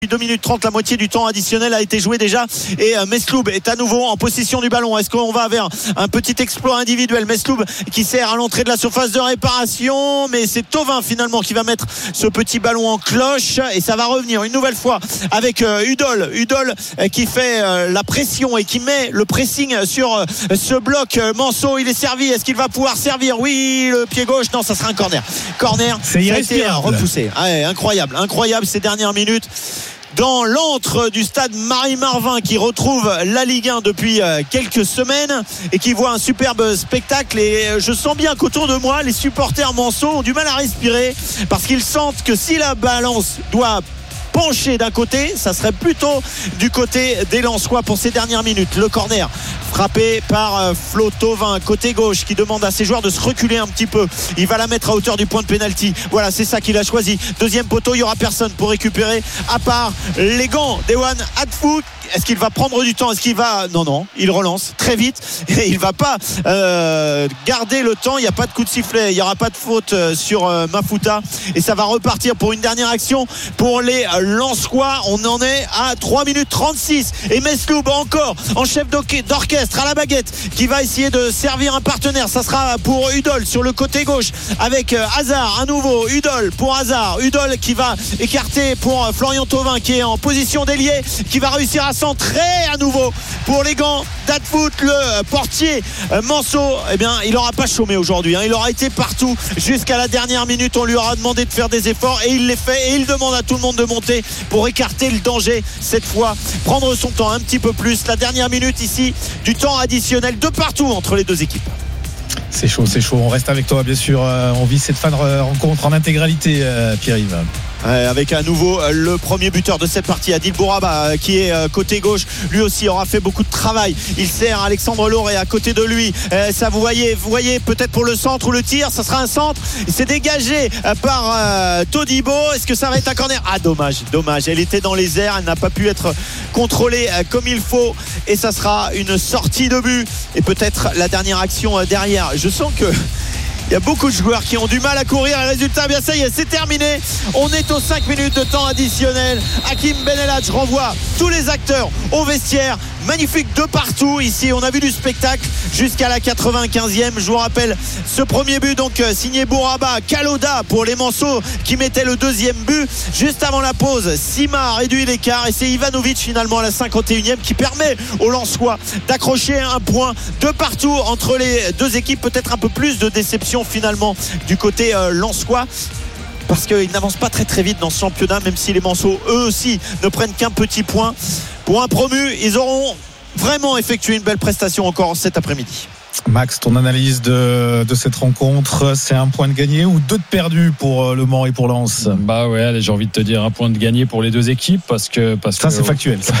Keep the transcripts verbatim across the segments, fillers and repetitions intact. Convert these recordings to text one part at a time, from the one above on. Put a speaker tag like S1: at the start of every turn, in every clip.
S1: deux minutes trente, la moitié du temps additionnel a été joué déjà et Mesloub est à nouveau en possession du ballon. Est-ce qu'on va vers un petit exploit individuel? Mesloub qui sert à l'entrée de la surface de réparation, mais c'est Thauvin finalement qui va mettre ce petit ballon en cloche et ça va revenir une nouvelle fois avec Udol Udol qui fait la pression et qui met le pressing sur ce bloc. Manceau, il est servi, est-ce qu'il va pouvoir servir? Oui, le pied gauche, non, ça sera un corner corner,
S2: c'est
S1: ça a été repoussé. Ouais, incroyable, incroyable ces dernières minutes dans l'antre du stade Marie-Marvin qui retrouve la Ligue un depuis quelques semaines et qui voit un superbe spectacle. Et je sens bien qu'autour de moi les supporters Manceau ont du mal à respirer parce qu'ils sentent que si la balance doit pencher d'un côté, ça serait plutôt du côté des Lensois pour ces dernières minutes. Le corner frappé par Flo Thauvin côté gauche qui demande à ses joueurs de se reculer un petit peu. Il va la mettre à hauteur du point de pénalty. Voilà, c'est ça qu'il a choisi. Deuxième poteau, il n'y aura personne pour récupérer à part les gants d'Ewan Hadfou. Est-ce qu'il va prendre du temps? Est-ce qu'il va... Non, non, il relance très vite et il ne va pas euh, garder le temps. Il n'y a pas de coup de sifflet, il n'y aura pas de faute sur euh, Mafuta et ça va repartir pour une dernière action pour les Lensois. On en est à trois minutes trente-six et Mesloub encore en chef d'orchestre à la baguette qui va essayer de servir un partenaire. Ça sera pour Udol sur le côté gauche avec Hazard à nouveau. Udol pour Hazard, Udol qui va écarter pour Florian Thauvin qui est en position d'ailier, qui va réussir à centré à nouveau pour les gants d'Adfoot. Le portier Manceau, eh bien, il n'aura pas chômé aujourd'hui, hein. Il aura été partout jusqu'à la dernière minute. On lui aura demandé de faire des efforts et il les fait et il demande à tout le monde de monter pour écarter le danger cette fois, prendre son temps un petit peu plus. La dernière minute ici du temps additionnel de partout entre les deux équipes.
S2: C'est chaud, c'est chaud. On reste avec toi, bien sûr. On vit cette fin de rencontre en intégralité, Pierre-Yves.
S1: Ouais, avec à nouveau le premier buteur de cette partie, Adil Bouraba, qui est côté gauche. Lui aussi aura fait beaucoup de travail. Il sert Alexandre Lauré à côté de lui. Euh, ça, vous voyez, vous voyez peut-être pour le centre ou le tir, ça sera un centre. Il s'est dégagé par euh, Todibo. Est-ce que ça va être un corner? Ah, dommage, dommage. Elle était dans les airs, elle n'a pas pu être contrôlée euh, comme il faut. Et ça sera une sortie de but. Et peut-être la dernière action euh, derrière. Je sens que il y a beaucoup de joueurs qui ont du mal à courir. Le résultat, bien ça y est, c'est terminé. On est aux cinq minutes de temps additionnel. Hakim Benelhadj renvoie tous les acteurs au vestiaire. Magnifique de partout. Ici, on a vu du spectacle jusqu'à la quatre-vingt-quinzième. Je vous rappelle ce premier but, donc signé Bouraba, Kaloda pour les Manceaux qui mettait le deuxième but. Juste avant la pause, Sima réduit l'écart et c'est Ivanovic finalement à la cinquante et unième qui permet aux Lensois d'accrocher un point de partout entre les deux équipes. Peut-être un peu plus de déception finalement du côté euh, Lensois, parce qu'ils n'avancent pas très très vite dans ce championnat, même si les Manceaux eux aussi ne prennent qu'un petit point. Pour un promu, ils auront vraiment effectué une belle prestation encore cet après-midi.
S2: Max, ton analyse de, de cette rencontre, c'est un point de gagné ou deux de perdu pour Le Mans et pour Lens?
S3: Bah ouais, allez, j'ai envie de te dire un point de gagné pour les deux équipes parce que parce
S2: ça
S3: que,
S2: c'est factuel ça.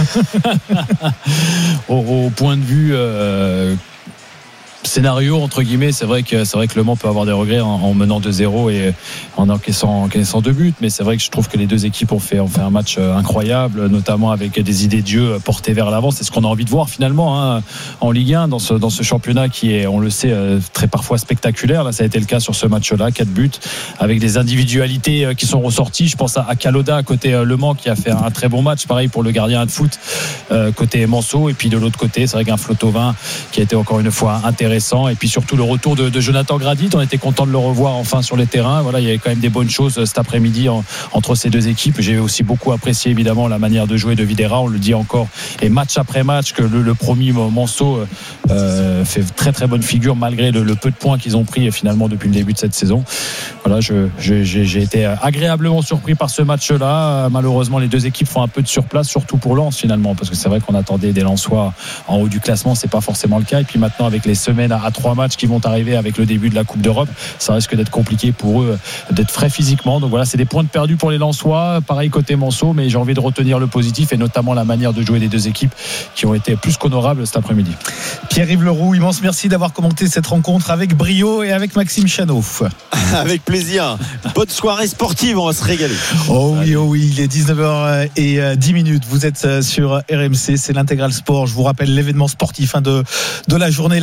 S3: au, au point de vue euh, scénario entre guillemets, c'est vrai que c'est vrai que Le Mans peut avoir des regrets en, en menant deux zéro et en encaissant, encaissant deux buts, mais c'est vrai que je trouve que les deux équipes ont fait, ont fait un match incroyable, notamment avec des idées de jeu portées vers l'avant. C'est ce qu'on a envie de voir finalement hein, en Ligue un dans ce, dans ce championnat qui est, on le sait, très parfois spectaculaire. Là, ça a été le cas sur ce match-là, quatre buts avec des individualités qui sont ressorties. Je pense à, à Kaloda à côté Le Mans qui a fait un très bon match, pareil pour le gardien de foot euh, côté Manceau, et puis de l'autre côté, c'est vrai qu'un Flo Thauvin qui a été encore une fois intéressant. Et puis surtout le retour de, de Jonathan Gradit, on était content de le revoir enfin sur les terrains. Voilà, il y avait quand même des bonnes choses cet après-midi en, entre ces deux équipes. J'ai aussi beaucoup apprécié évidemment la manière de jouer de Videra, on le dit encore, et match après match que le, le premier Manceau euh, fait très très bonne figure malgré le, le peu de points qu'ils ont pris finalement depuis le début de cette saison. Voilà, je, je, j'ai, j'ai été agréablement surpris par ce match-là. Malheureusement, les deux équipes font un peu de surplace, surtout pour Lens finalement, parce que c'est vrai qu'on attendait des Lensois en haut du classement, c'est pas forcément le cas. Et puis maintenant, avec les semaines à trois matchs qui vont arriver avec le début de la Coupe d'Europe, ça risque d'être compliqué pour eux d'être frais physiquement. Donc voilà, c'est des points de perdus pour les Lensois, pareil côté Manceau, mais j'ai envie de retenir le positif et notamment la manière de jouer des deux équipes qui ont été plus qu'honorables cet après-midi.
S2: Pierre-Yves Leroux, immense merci d'avoir commenté cette rencontre avec brio et avec Maxime Chanot.
S1: Avec plaisir. Bonne soirée sportive, on va se régaler.
S2: Oh oui, oh oui, il est dix-neuf heures dix minutes. Vous êtes sur R M C, c'est l'Intégral Sport. Je vous rappelle l'événement sportif hein, de, de la journée, la finale de la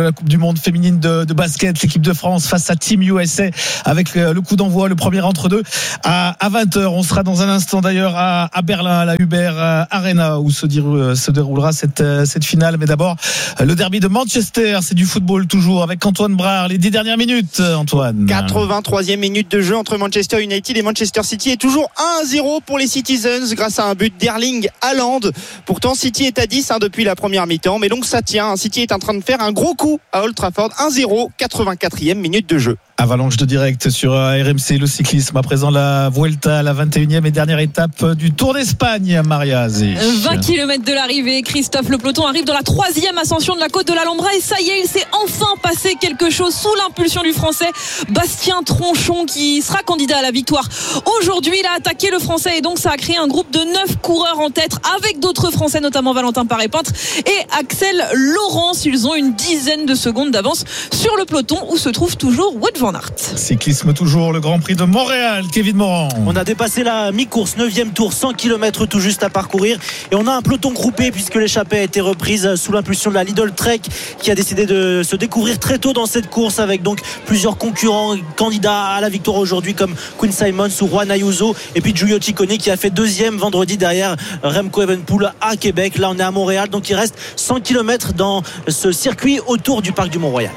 S2: la Coupe du Monde féminine de, de basket, l'équipe de France face à Team U S A avec le, le coup d'envoi, le premier entre deux à, à vingt heures. On sera dans un instant d'ailleurs à, à Berlin, à la Uber Arena où se, dire, se déroulera cette, cette finale. Mais d'abord, le derby de Manchester, c'est du football toujours avec Antoine Brard. Les dix dernières minutes, Antoine.
S4: quatre-vingt-troisième minute de jeu entre Manchester United et Manchester City, et toujours un à zéro pour les Citizens grâce à un but d'Erling Haaland. Pourtant City est à dix hein, depuis la première mi-temps, mais donc ça tient. City est en train de faire un gros coup à Old Trafford. Un zéro, quatre-vingt-quatrième minute de jeu.
S2: Avalanche de direct sur R M C, le cyclisme. À présent, la Vuelta, la vingt et unième et dernière étape du Tour d'Espagne, Maria Zé.
S5: vingt kilomètres de l'arrivée, Christophe. Le peloton arrive dans la troisième ascension de la côte de l'Alhambra et ça y est, il s'est enfin passé quelque chose sous l'impulsion du Français Bastien Tronchon qui sera candidat à la victoire. Aujourd'hui, il a attaqué le Français et donc ça a créé un groupe de neuf coureurs en tête avec d'autres Français, notamment Valentin Paré-Peintre et Axel Laurence. Ils ont une dizaine de secondes d'avance sur le peloton où se trouve toujours Wout van Aert.
S2: Cyclisme toujours, le Grand Prix de Montréal, Kevin Morand.
S6: On a dépassé la mi-course, neuvième tour, cent kilomètres tout juste à parcourir et on a un peloton groupé puisque l'échappée a été reprise sous l'impulsion de la Lidl Trek qui a décidé de se découvrir très tôt dans cette course avec donc plusieurs concurrents candidats à la victoire aujourd'hui comme Quinn Simmons ou Juan Ayuso et puis Giulio Ciccone qui a fait deuxième vendredi derrière Remco Evenepoel à Québec. Là on est à Montréal, donc il reste cent kilomètres dans ce circuit autour du parc du Mont-Royal.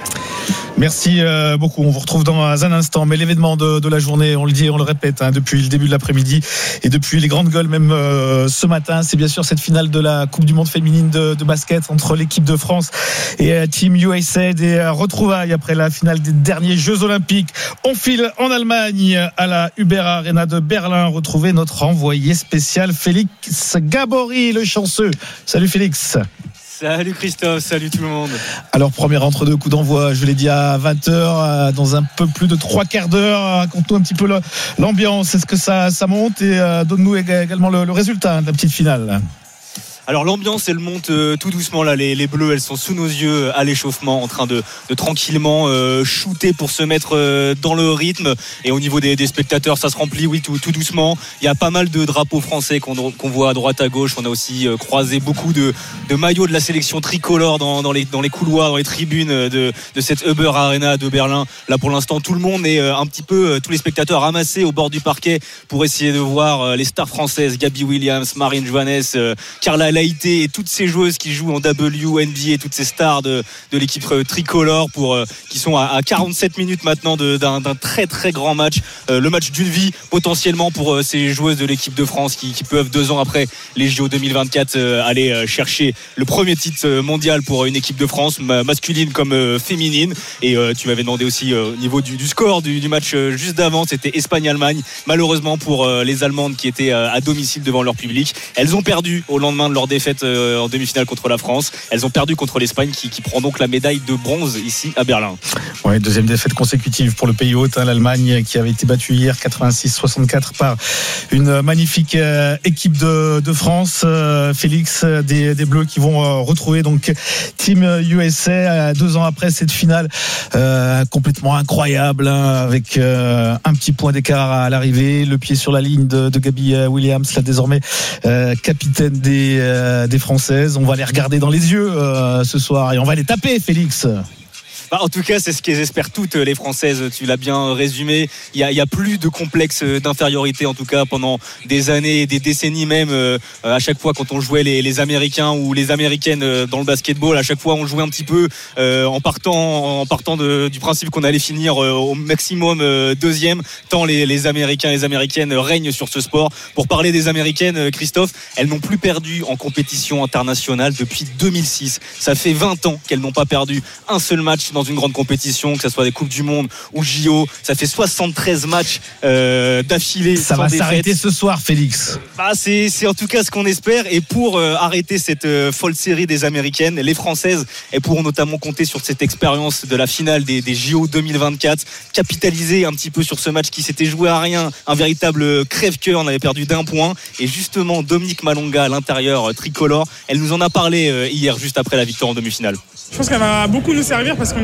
S2: Merci euh, beaucoup. On vous retrouve dans un instant. Mais l'événement de, de la journée, on le dit et on le répète hein, depuis le début de l'après-midi et depuis les grandes gueules même euh, ce matin, c'est bien sûr cette finale de la Coupe du Monde féminine de, de basket entre l'équipe de France et euh, Team U S A. Des euh, retrouvailles après la finale des derniers Jeux Olympiques. On file en Allemagne à la Uber Arena de Berlin. Retrouver notre envoyé spécial Félix Gabory, le chanceux. Salut Félix.
S7: Salut Christophe, salut tout le monde.
S2: Alors première entre deux, coup d'envoi, je l'ai dit à vingt heures, dans un peu plus de trois quarts d'heure. Raconte-nous un petit peu l'ambiance, est-ce que ça, ça monte et euh, donne-nous également le, le résultat de la petite finale.
S7: Alors l'ambiance elle monte euh, tout doucement là, les, les bleus elles sont sous nos yeux à l'échauffement en train de, de tranquillement euh, shooter pour se mettre euh, dans le rythme et au niveau des, des spectateurs ça se remplit oui tout, tout doucement. Il y a pas mal de drapeaux français qu'on, qu'on voit à droite à gauche. On a aussi euh, croisé beaucoup de, de maillots de la sélection tricolore dans, dans, les, dans les couloirs, dans les tribunes de, de cette Uber Arena de Berlin. Là pour l'instant tout le monde est euh, un petit peu euh, tous les spectateurs ramassés au bord du parquet pour essayer de voir euh, les stars françaises, Gabby Williams, Marine Johannes, euh, Carla Laïté et toutes ces joueuses qui jouent en W N B A, toutes ces stars de, de l'équipe tricolore pour, euh, qui sont à, à quarante-sept minutes maintenant de, d'un, d'un très très grand match, euh, le match d'une vie potentiellement pour euh, ces joueuses de l'équipe de France qui, qui peuvent deux ans après les J O deux mille vingt-quatre euh, aller euh, chercher le premier titre mondial pour une équipe de France masculine comme euh, féminine. Et euh, tu m'avais demandé aussi euh, au niveau du, du score du, du match euh, juste d'avant, c'était Espagne-Allemagne. Malheureusement pour euh, les Allemandes qui étaient euh, à domicile devant leur public, elles ont perdu au lendemain de leur défaite euh, en demi-finale contre la France. Elles ont perdu contre l'Espagne qui, qui prend donc la médaille de bronze ici à Berlin.
S2: Ouais, deuxième défaite consécutive pour le pays hôte, hein, l'Allemagne qui avait été battue hier quatre-vingt-six soixante-quatre par une magnifique euh, équipe de, de France. Euh, Félix, des, des Bleus qui vont euh, retrouver donc Team U S A euh, deux ans après cette finale euh, complètement incroyable hein, avec euh, un petit point d'écart à l'arrivée, le pied sur la ligne de, de Gabby Williams, là désormais euh, capitaine des, euh, des Françaises. On va les regarder dans les yeux euh, ce soir et on va les taper, Félix.
S7: Bah, en tout cas, c'est ce qu'elles espèrent toutes les Françaises. Tu l'as bien résumé. Il y a, il y a plus de complexe d'infériorité, en tout cas pendant des années, des décennies même. Euh, à chaque fois, quand on jouait les, les Américains ou les Américaines dans le basketball, à chaque fois, on jouait un petit peu euh, en partant, en partant de, du principe qu'on allait finir euh, au maximum euh, deuxième. Tant les, les Américains et les Américaines règnent sur ce sport. Pour parler des Américaines, Christophe, elles n'ont plus perdu en compétition internationale depuis deux mille six. Ça fait vingt ans qu'elles n'ont pas perdu un seul match dans une grande compétition, que ce soit des Coupes du Monde ou J O. Ça fait soixante-treize matchs euh, d'affilée.
S2: Ça va s'arrêter ce soir, Félix.
S7: Bah, c'est, c'est en tout cas ce qu'on espère. Et pour euh, arrêter cette euh, folle série des Américaines, les Françaises, elles pourront notamment compter sur cette expérience de la finale des, des J O deux mille vingt-quatre, capitaliser un petit peu sur ce match qui s'était joué à rien, un véritable crève-cœur. On avait perdu d'un point. Et justement, Dominique Malonga à l'intérieur euh, tricolore, elle nous en a parlé euh, hier, juste après la victoire en demi-finale.
S8: Je pense qu'elle va beaucoup nous servir parce qu'on a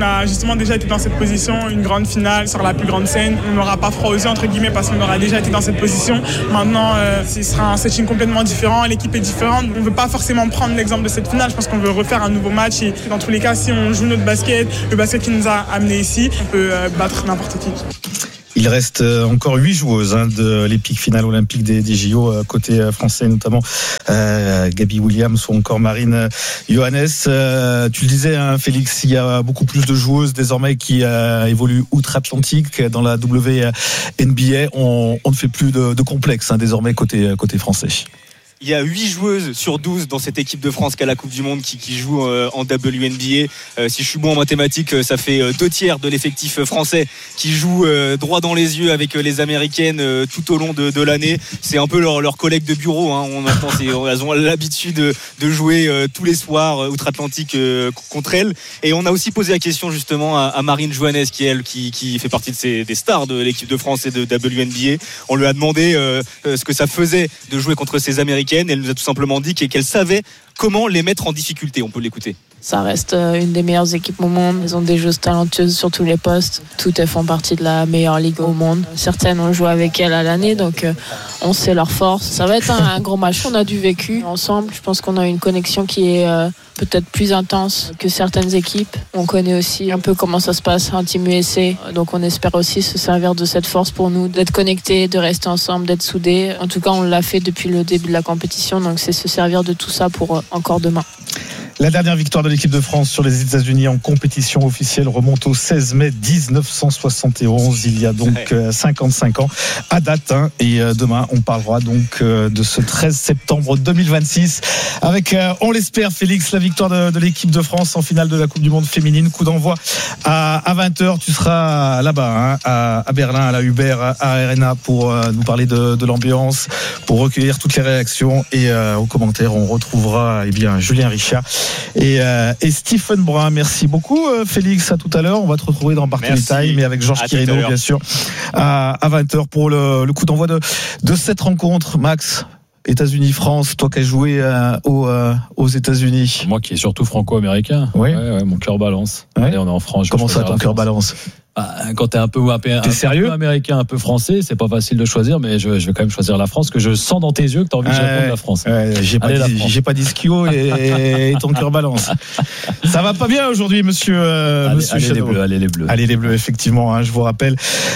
S8: a justement déjà été dans cette position, une grande finale sur la plus grande scène. On n'aura pas froid aux yeux entre guillemets parce qu'on aura déjà été dans cette position. Maintenant, euh, ce sera un setting complètement différent, l'équipe est différente. On ne veut pas forcément prendre l'exemple de cette finale. Je pense qu'on veut refaire un nouveau match et dans tous les cas, si on joue notre basket, le basket qui nous a amenés ici, on peut euh, battre n'importe qui.
S2: Il reste encore huit joueuses hein, de l'épique finale olympique des, des J O côté français, notamment euh, Gabi Williams ou encore Marine Johannes. Euh, tu le disais, hein, Félix, il y a beaucoup plus de joueuses désormais qui euh, évoluent outre-Atlantique dans la W N B A. On, on ne fait plus de, de complexe hein, désormais côté, côté français.
S7: Il y a huit joueuses sur douze dans cette équipe de France qui a la Coupe du Monde qui, qui jouent en W N B A. Euh, si je suis bon en mathématiques, ça fait deux tiers de l'effectif français qui joue droit dans les yeux avec les Américaines tout au long de, de l'année. C'est un peu leurs leur collègues de bureau. Hein. On, maintenant, c'est, elles ont l'habitude de, de jouer tous les soirs outre-Atlantique contre elles. Et on a aussi posé la question justement à, à Marine Johannes, qui elle, qui, qui fait partie de ces, des stars de l'équipe de France et de W N B A. On lui a demandé euh, ce que ça faisait de jouer contre ces Américaines. Elle nous a tout simplement dit qu'elle savait comment les mettre en difficulté. On peut l'écouter.
S9: Ça reste une des meilleures équipes au monde. Ils ont des joueuses talentueuses sur tous les postes. Toutes elles font partie de la meilleure ligue au monde. Certaines ont joué avec elles à l'année, donc on sait leur force. Ça va être un, un gros match. On a du vécu ensemble. Je pense qu'on a une connexion qui est euh, peut-être plus intense que certaines équipes. On connaît aussi un peu comment ça se passe en Team U S A. Donc on espère aussi se servir de cette force pour nous, d'être connectés, de rester ensemble, d'être soudés. En tout cas, on l'a fait depuis le début de la compétition. Donc c'est se servir de tout ça pour euh, encore demain.
S2: La dernière victoire de l'équipe de France sur les États-Unis en compétition officielle remonte au seize mai dix-neuf cent soixante et onze, il y a donc cinquante-cinq ans à date. Hein, et demain, on parlera donc de ce treize septembre deux mille vingt-six avec, on l'espère, Félix, la victoire de, de l'équipe de France en finale de la Coupe du Monde féminine. Coup d'envoi à, à vingt heures. Tu seras là-bas, hein, à, à Berlin, à la Uber Arena pour euh, nous parler de, de l'ambiance, pour recueillir toutes les réactions. Et euh, aux commentaires, on retrouvera eh bien Julien Richard Et, euh, et Stephen Brun. Merci beaucoup euh, Félix, à tout à l'heure. On va te retrouver dans Bartoli Time et avec Georges Quirino bien sûr à, à vingt heures pour le, le coup d'envoi de, de cette rencontre. Max, États-Unis-France, toi qui as joué euh, aux, euh, aux États-Unis.
S3: Moi qui est surtout franco-américain.
S2: Oui.
S3: Ouais, ouais, mon cœur balance.
S2: Ouais.
S3: Allez, on est en France.
S2: Comment ça, ton cœur balance?
S3: Quand t'es un peu, un peu, un peu américain, un peu français, c'est pas facile de choisir, mais je, je vais quand même choisir la France, que je sens dans tes yeux que t'as envie de répondre
S2: euh,
S3: la France.
S2: Euh, j'ai, pas dit, j'ai pas dit skio et, et ton cœur balance. Ça va pas bien aujourd'hui, monsieur, euh,
S3: allez,
S2: monsieur
S3: allez les bleus, allez les bleus.
S2: Allez les bleus, effectivement, hein, je vous rappelle,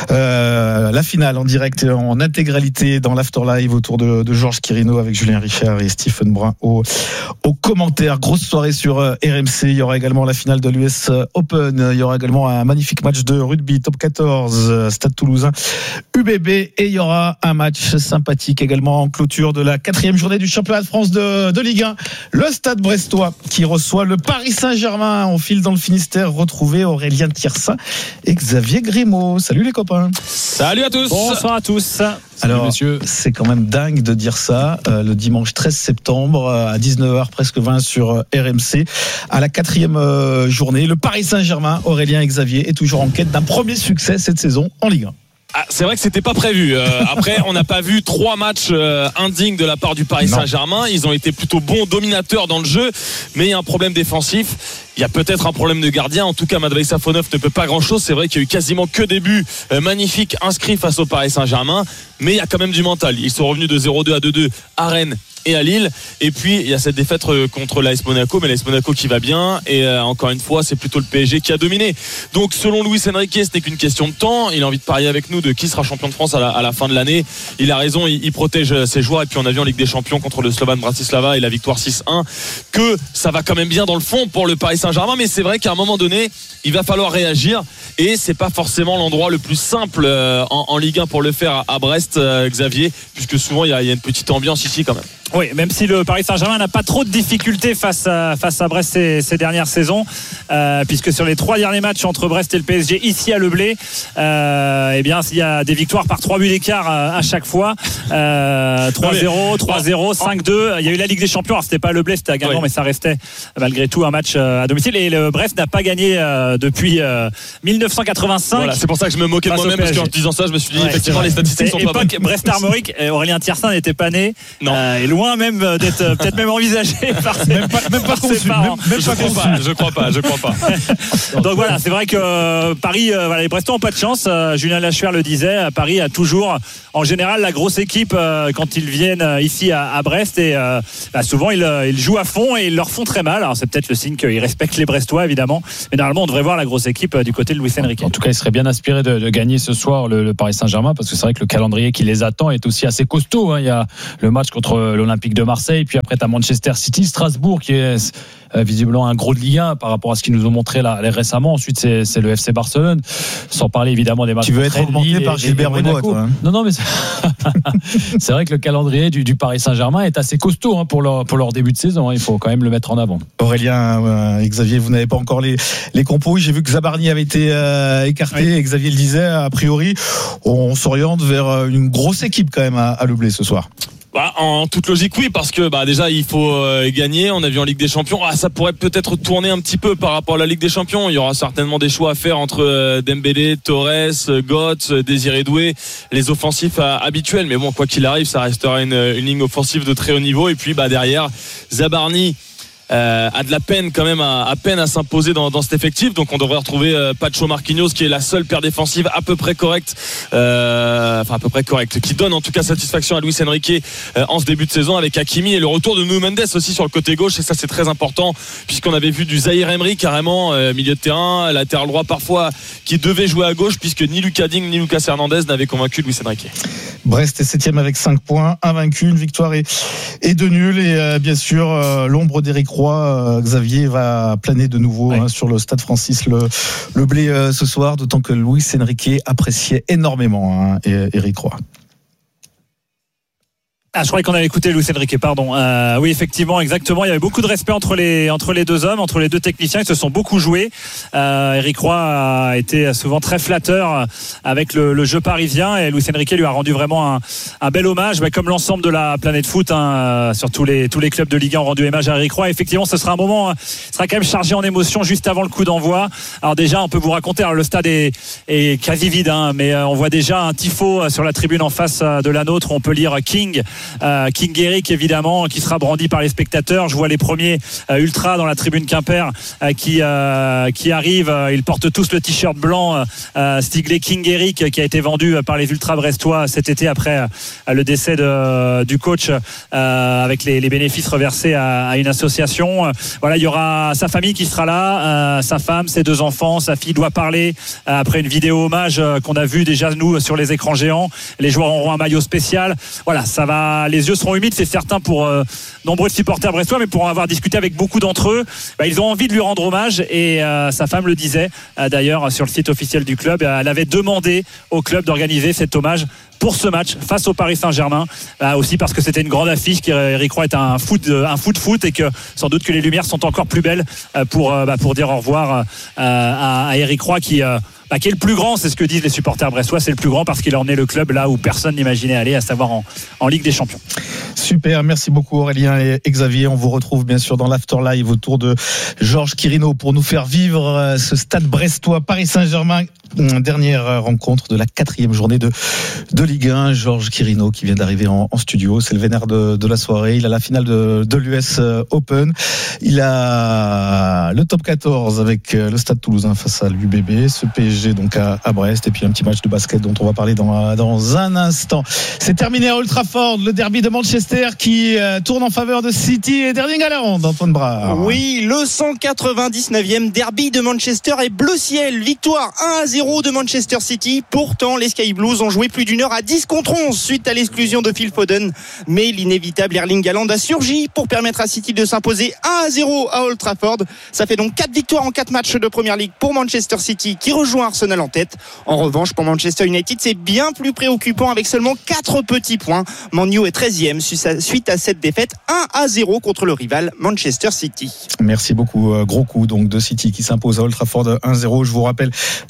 S2: euh, la finale en direct, en intégralité dans l'After Live autour de, de Georges Quirino avec Julien Richard et Stephen Brun au, au commentaire. Grosse soirée sur R M C. Il y aura également la finale de l'U S Open. Il y aura également un magnifique match de rugby, top quatorze. Stade Toulousain U B B, et il y aura un match sympathique également en clôture de la quatrième journée du championnat de France de, de Ligue un. Le Stade Brestois qui reçoit le Paris Saint-Germain. On file dans le Finistère retrouver Aurélien Tiersin et Xavier Grimaud. Salut les copains.
S10: Salut à tous.
S6: Bonsoir à tous.
S2: Alors,
S3: messieurs.
S2: C'est quand même dingue de dire ça, euh, le dimanche treize septembre à dix-neuf heures presque vingt sur R M C, à la quatrième euh, journée. Le Paris Saint-Germain, Aurélien et Xavier, est toujours en quête d'un premier succès cette saison en Ligue un.
S10: Ah, c'est vrai que c'était pas prévu. Euh, après, on n'a pas vu trois matchs euh, indignes de la part du Paris Saint-Germain. Ils ont été plutôt bons dominateurs dans le jeu, mais il y a un problème défensif. Il y a peut-être un problème de gardien. En tout cas, Matvei Safonov ne peut pas grand-chose. C'est vrai qu'il y a eu quasiment que des buts euh, magnifiques inscrits face au Paris Saint-Germain, mais il y a quand même du mental. Ils sont revenus de zéro deux à deux deux à Rennes et à Lille. Et puis il y a cette défaite contre l'A S Monaco, mais l'A S Monaco qui va bien, et euh, encore une fois c'est plutôt le P S G qui a dominé. Donc selon Luis Enrique, ce n'est qu'une question de temps. Il a envie de parier avec nous de qui sera champion de France à la, à la fin de l'année. Il a raison, il, il protège ses joueurs. Et puis on a vu en Ligue des Champions contre le Slovan Bratislava et la victoire six un que ça va quand même bien dans le fond pour le Paris Saint-Germain, mais c'est vrai qu'à un moment donné il va falloir réagir, et c'est pas forcément l'endroit le plus simple euh, en, en Ligue un pour le faire à, à Brest, euh, Xavier, puisque souvent il y, a, il y a une petite ambiance ici quand même.
S11: Oui, même si le Paris Saint-Germain n'a pas trop de difficultés face à, face à Brest ces, ces dernières saisons, euh, puisque sur les trois derniers matchs entre Brest et le P S G ici à Le Blé, euh, eh bien il y a des victoires par trois buts d'écart à, à chaque fois, euh, trois zéro, trois zéro, cinq deux. Il y a eu la Ligue des Champions, alors c'était pas Le Blé, c'était à Guingamp, ouais. Mais ça restait malgré tout un match à domicile, et le Brest n'a pas gagné euh, depuis euh, dix-neuf cent quatre-vingt-cinq.
S10: Voilà, c'est pour ça que je me moquais de moi-même, parce qu'en disant ça je me suis dit, ouais, effectivement les statistiques sont pas bonnes.
S11: Brest Armorique, Aurélien Tiersin n'était pas né, non. Euh, et loin loin même d'être euh, peut-être même envisagé par ses,
S2: Même pas, même pas
S11: par ses
S2: conçu.
S11: parents.
S2: Même, même
S10: Je
S2: pas
S10: crois
S2: conçu.
S10: pas, je crois pas, je crois pas.
S11: Donc voilà, c'est vrai que euh, Paris, euh, voilà, les Brestois n'ont pas de chance. Euh, Julien Lachuer le disait, euh, Paris a toujours, en général, la grosse équipe euh, quand ils viennent euh, ici à, à Brest et euh, bah, souvent ils, euh, ils jouent à fond et ils leur font très mal. Alors c'est peut-être le signe qu'ils respectent les Brestois évidemment, mais normalement on devrait voir la grosse équipe euh, du côté de Luis Enrique.
S3: En tout cas, il serait bien inspiré de, de gagner ce soir le, le Paris Saint-Germain, parce que c'est vrai que le calendrier qui les attend est aussi assez costaud. Hein. Il y a le match contre l'Olympique de Marseille, puis après tu as Manchester City, Strasbourg qui est euh, visiblement un gros de Ligue un par rapport à ce qu'ils nous ont montré là, récemment. Ensuite c'est, c'est le F C Barcelone, sans parler évidemment des matchs.
S2: Tu veux être augmenté par Gilbert Bribois, toi, hein.
S3: Non, non, mais c'est, c'est vrai que le calendrier du, du Paris Saint-Germain est assez costaud hein, pour, leur, pour leur début de saison. Hein. Il faut quand même le mettre en avant.
S2: Aurélien, euh, Xavier, vous n'avez pas encore les, les compos. J'ai vu que Zabarni avait été euh, écarté. Oui. Et Xavier le disait, a priori, on s'oriente vers une grosse équipe quand même à, à Le Blé ce soir.
S10: Bah, en toute logique, oui, parce que bah, déjà il faut euh, gagner. On a vu en Ligue des Champions, ah, ça pourrait peut-être tourner un petit peu par rapport à la Ligue des Champions. Il y aura certainement des choix à faire entre euh, Dembélé, Torres, Götze, Désiré Doué, les offensifs euh, habituels. Mais bon, quoi qu'il arrive, ça restera une, une ligne offensive de très haut niveau. Et puis bah, derrière, Zabarni Euh, a de la peine quand même à, à peine à s'imposer dans, dans cet effectif, donc on devrait retrouver euh, Pacho Marquinhos qui est la seule paire défensive à peu près correcte, euh, enfin à peu près correcte, qui donne en tout cas satisfaction à Luis Enrique euh, en ce début de saison, avec Hakimi et le retour de Nuno Mendes aussi sur le côté gauche, et ça c'est très important puisqu'on avait vu du Zahir Emery carrément euh, milieu de terrain, latéral droit parfois, qui devait jouer à gauche puisque ni Lucas Digne ni Lucas Hernandez n'avaient convaincu Luis Enrique.
S2: Brest est septième avec cinq points, invaincu, une victoire et, et deux nuls, et euh, bien sûr euh, l'ombre d'Éric Roy, euh, Xavier, va planer de nouveau ouais. hein, sur le stade Francis le, le Blé euh, ce soir, d'autant que Luis Enrique appréciait énormément hein, Éric Roy.
S11: Ah, je croyais qu'on avait écouté Luis Enrique, pardon. Euh, oui, effectivement, exactement. Il y avait beaucoup de respect entre les entre les deux hommes, entre les deux techniciens. Ils se sont beaucoup joués. Euh, Éric Roy a été souvent très flatteur avec le, le jeu parisien, et Luis Enrique lui a rendu vraiment un, un bel hommage, mais comme l'ensemble de la planète foot, hein, sur tous les tous les clubs de Ligue un ont rendu hommage à Éric Roy. Effectivement, ce sera un moment, ce sera quand même chargé en émotion juste avant le coup d'envoi. Alors déjà, on peut vous raconter, alors le stade est, est quasi vide, hein, mais on voit déjà un tifo sur la tribune en face de la nôtre. On peut lire King. Euh, King Eric évidemment, qui sera brandi par les spectateurs. Je vois les premiers euh, ultras dans la tribune Quimper euh, qui euh, qui arrivent. Ils portent tous le t-shirt blanc euh, stiglé King Eric, qui a été vendu par les ultras brestois cet été après euh, le décès de, du coach, euh, avec les, les bénéfices reversés à, à une association. Voilà, il y aura sa famille qui sera là, euh, sa femme, ses deux enfants. Sa fille doit parler euh, après une vidéo hommage euh, qu'on a vu déjà nous sur les écrans géants. Les joueurs auront un maillot spécial. Voilà, ça va. Les yeux seront humides, c'est certain, pour euh, nombreux supporters brestois, mais pour en avoir discuté avec beaucoup d'entre eux, bah, ils ont envie de lui rendre hommage, et euh, sa femme le disait euh, d'ailleurs sur le site officiel du club. Elle avait demandé au club d'organiser cet hommage pour ce match face au Paris Saint-Germain, euh, aussi parce que c'était une grande affiche. Éric Roy est un foot, un foot foot, et que sans doute que les lumières sont encore plus belles euh, pour euh, bah, pour dire au revoir euh, à, à Éric Roy, qui euh, Bah, qui est le plus grand, c'est ce que disent les supporters brestois. C'est le plus grand parce qu'il a emmené le club là où personne n'imaginait aller, à savoir en, en Ligue des Champions.
S2: Super, merci beaucoup Aurélien et Xavier. On vous retrouve bien sûr dans l'Afterlive autour de Georges Quirino pour nous faire vivre ce stade brestois Paris Saint-Germain. Dernière rencontre de la quatrième journée de, de Ligue un. Georges Quirino qui vient d'arriver en, en studio. C'est le vénère de, de la soirée. Il a la finale de, de l'U S Open. Il a le top quatorze avec le Stade Toulousain face à l'U B B. Ce P S G donc à, à Brest, et puis un petit match de basket dont on va parler dans, dans un instant. C'est terminé à Old Trafford, le derby de Manchester qui euh, tourne en faveur de City et d'Erling Haaland, Antoine Brard.
S4: Oui, le cent quatre-vingt-dix-neuvième derby de Manchester est bleu ciel. Victoire un à zéro de Manchester City. Pourtant, les Sky Blues ont joué plus d'une heure à dix contre onze suite à l'exclusion de Phil Foden. Mais l'inévitable Erling Haaland a surgi pour permettre à City de s'imposer un à zéro à Old Trafford. Ça fait donc quatre victoires en quatre matchs de Premier League pour Manchester City, qui rejoint Arsenal en tête. En revanche, pour Manchester United, c'est bien plus préoccupant avec seulement quatre petits points. Man U est treizième suite à cette défaite un à zéro contre le rival Manchester City.
S2: Merci beaucoup. Gros coup donc de City qui s'impose à Old Trafford un à zéro. Je vous rappelle qu'au stade Marie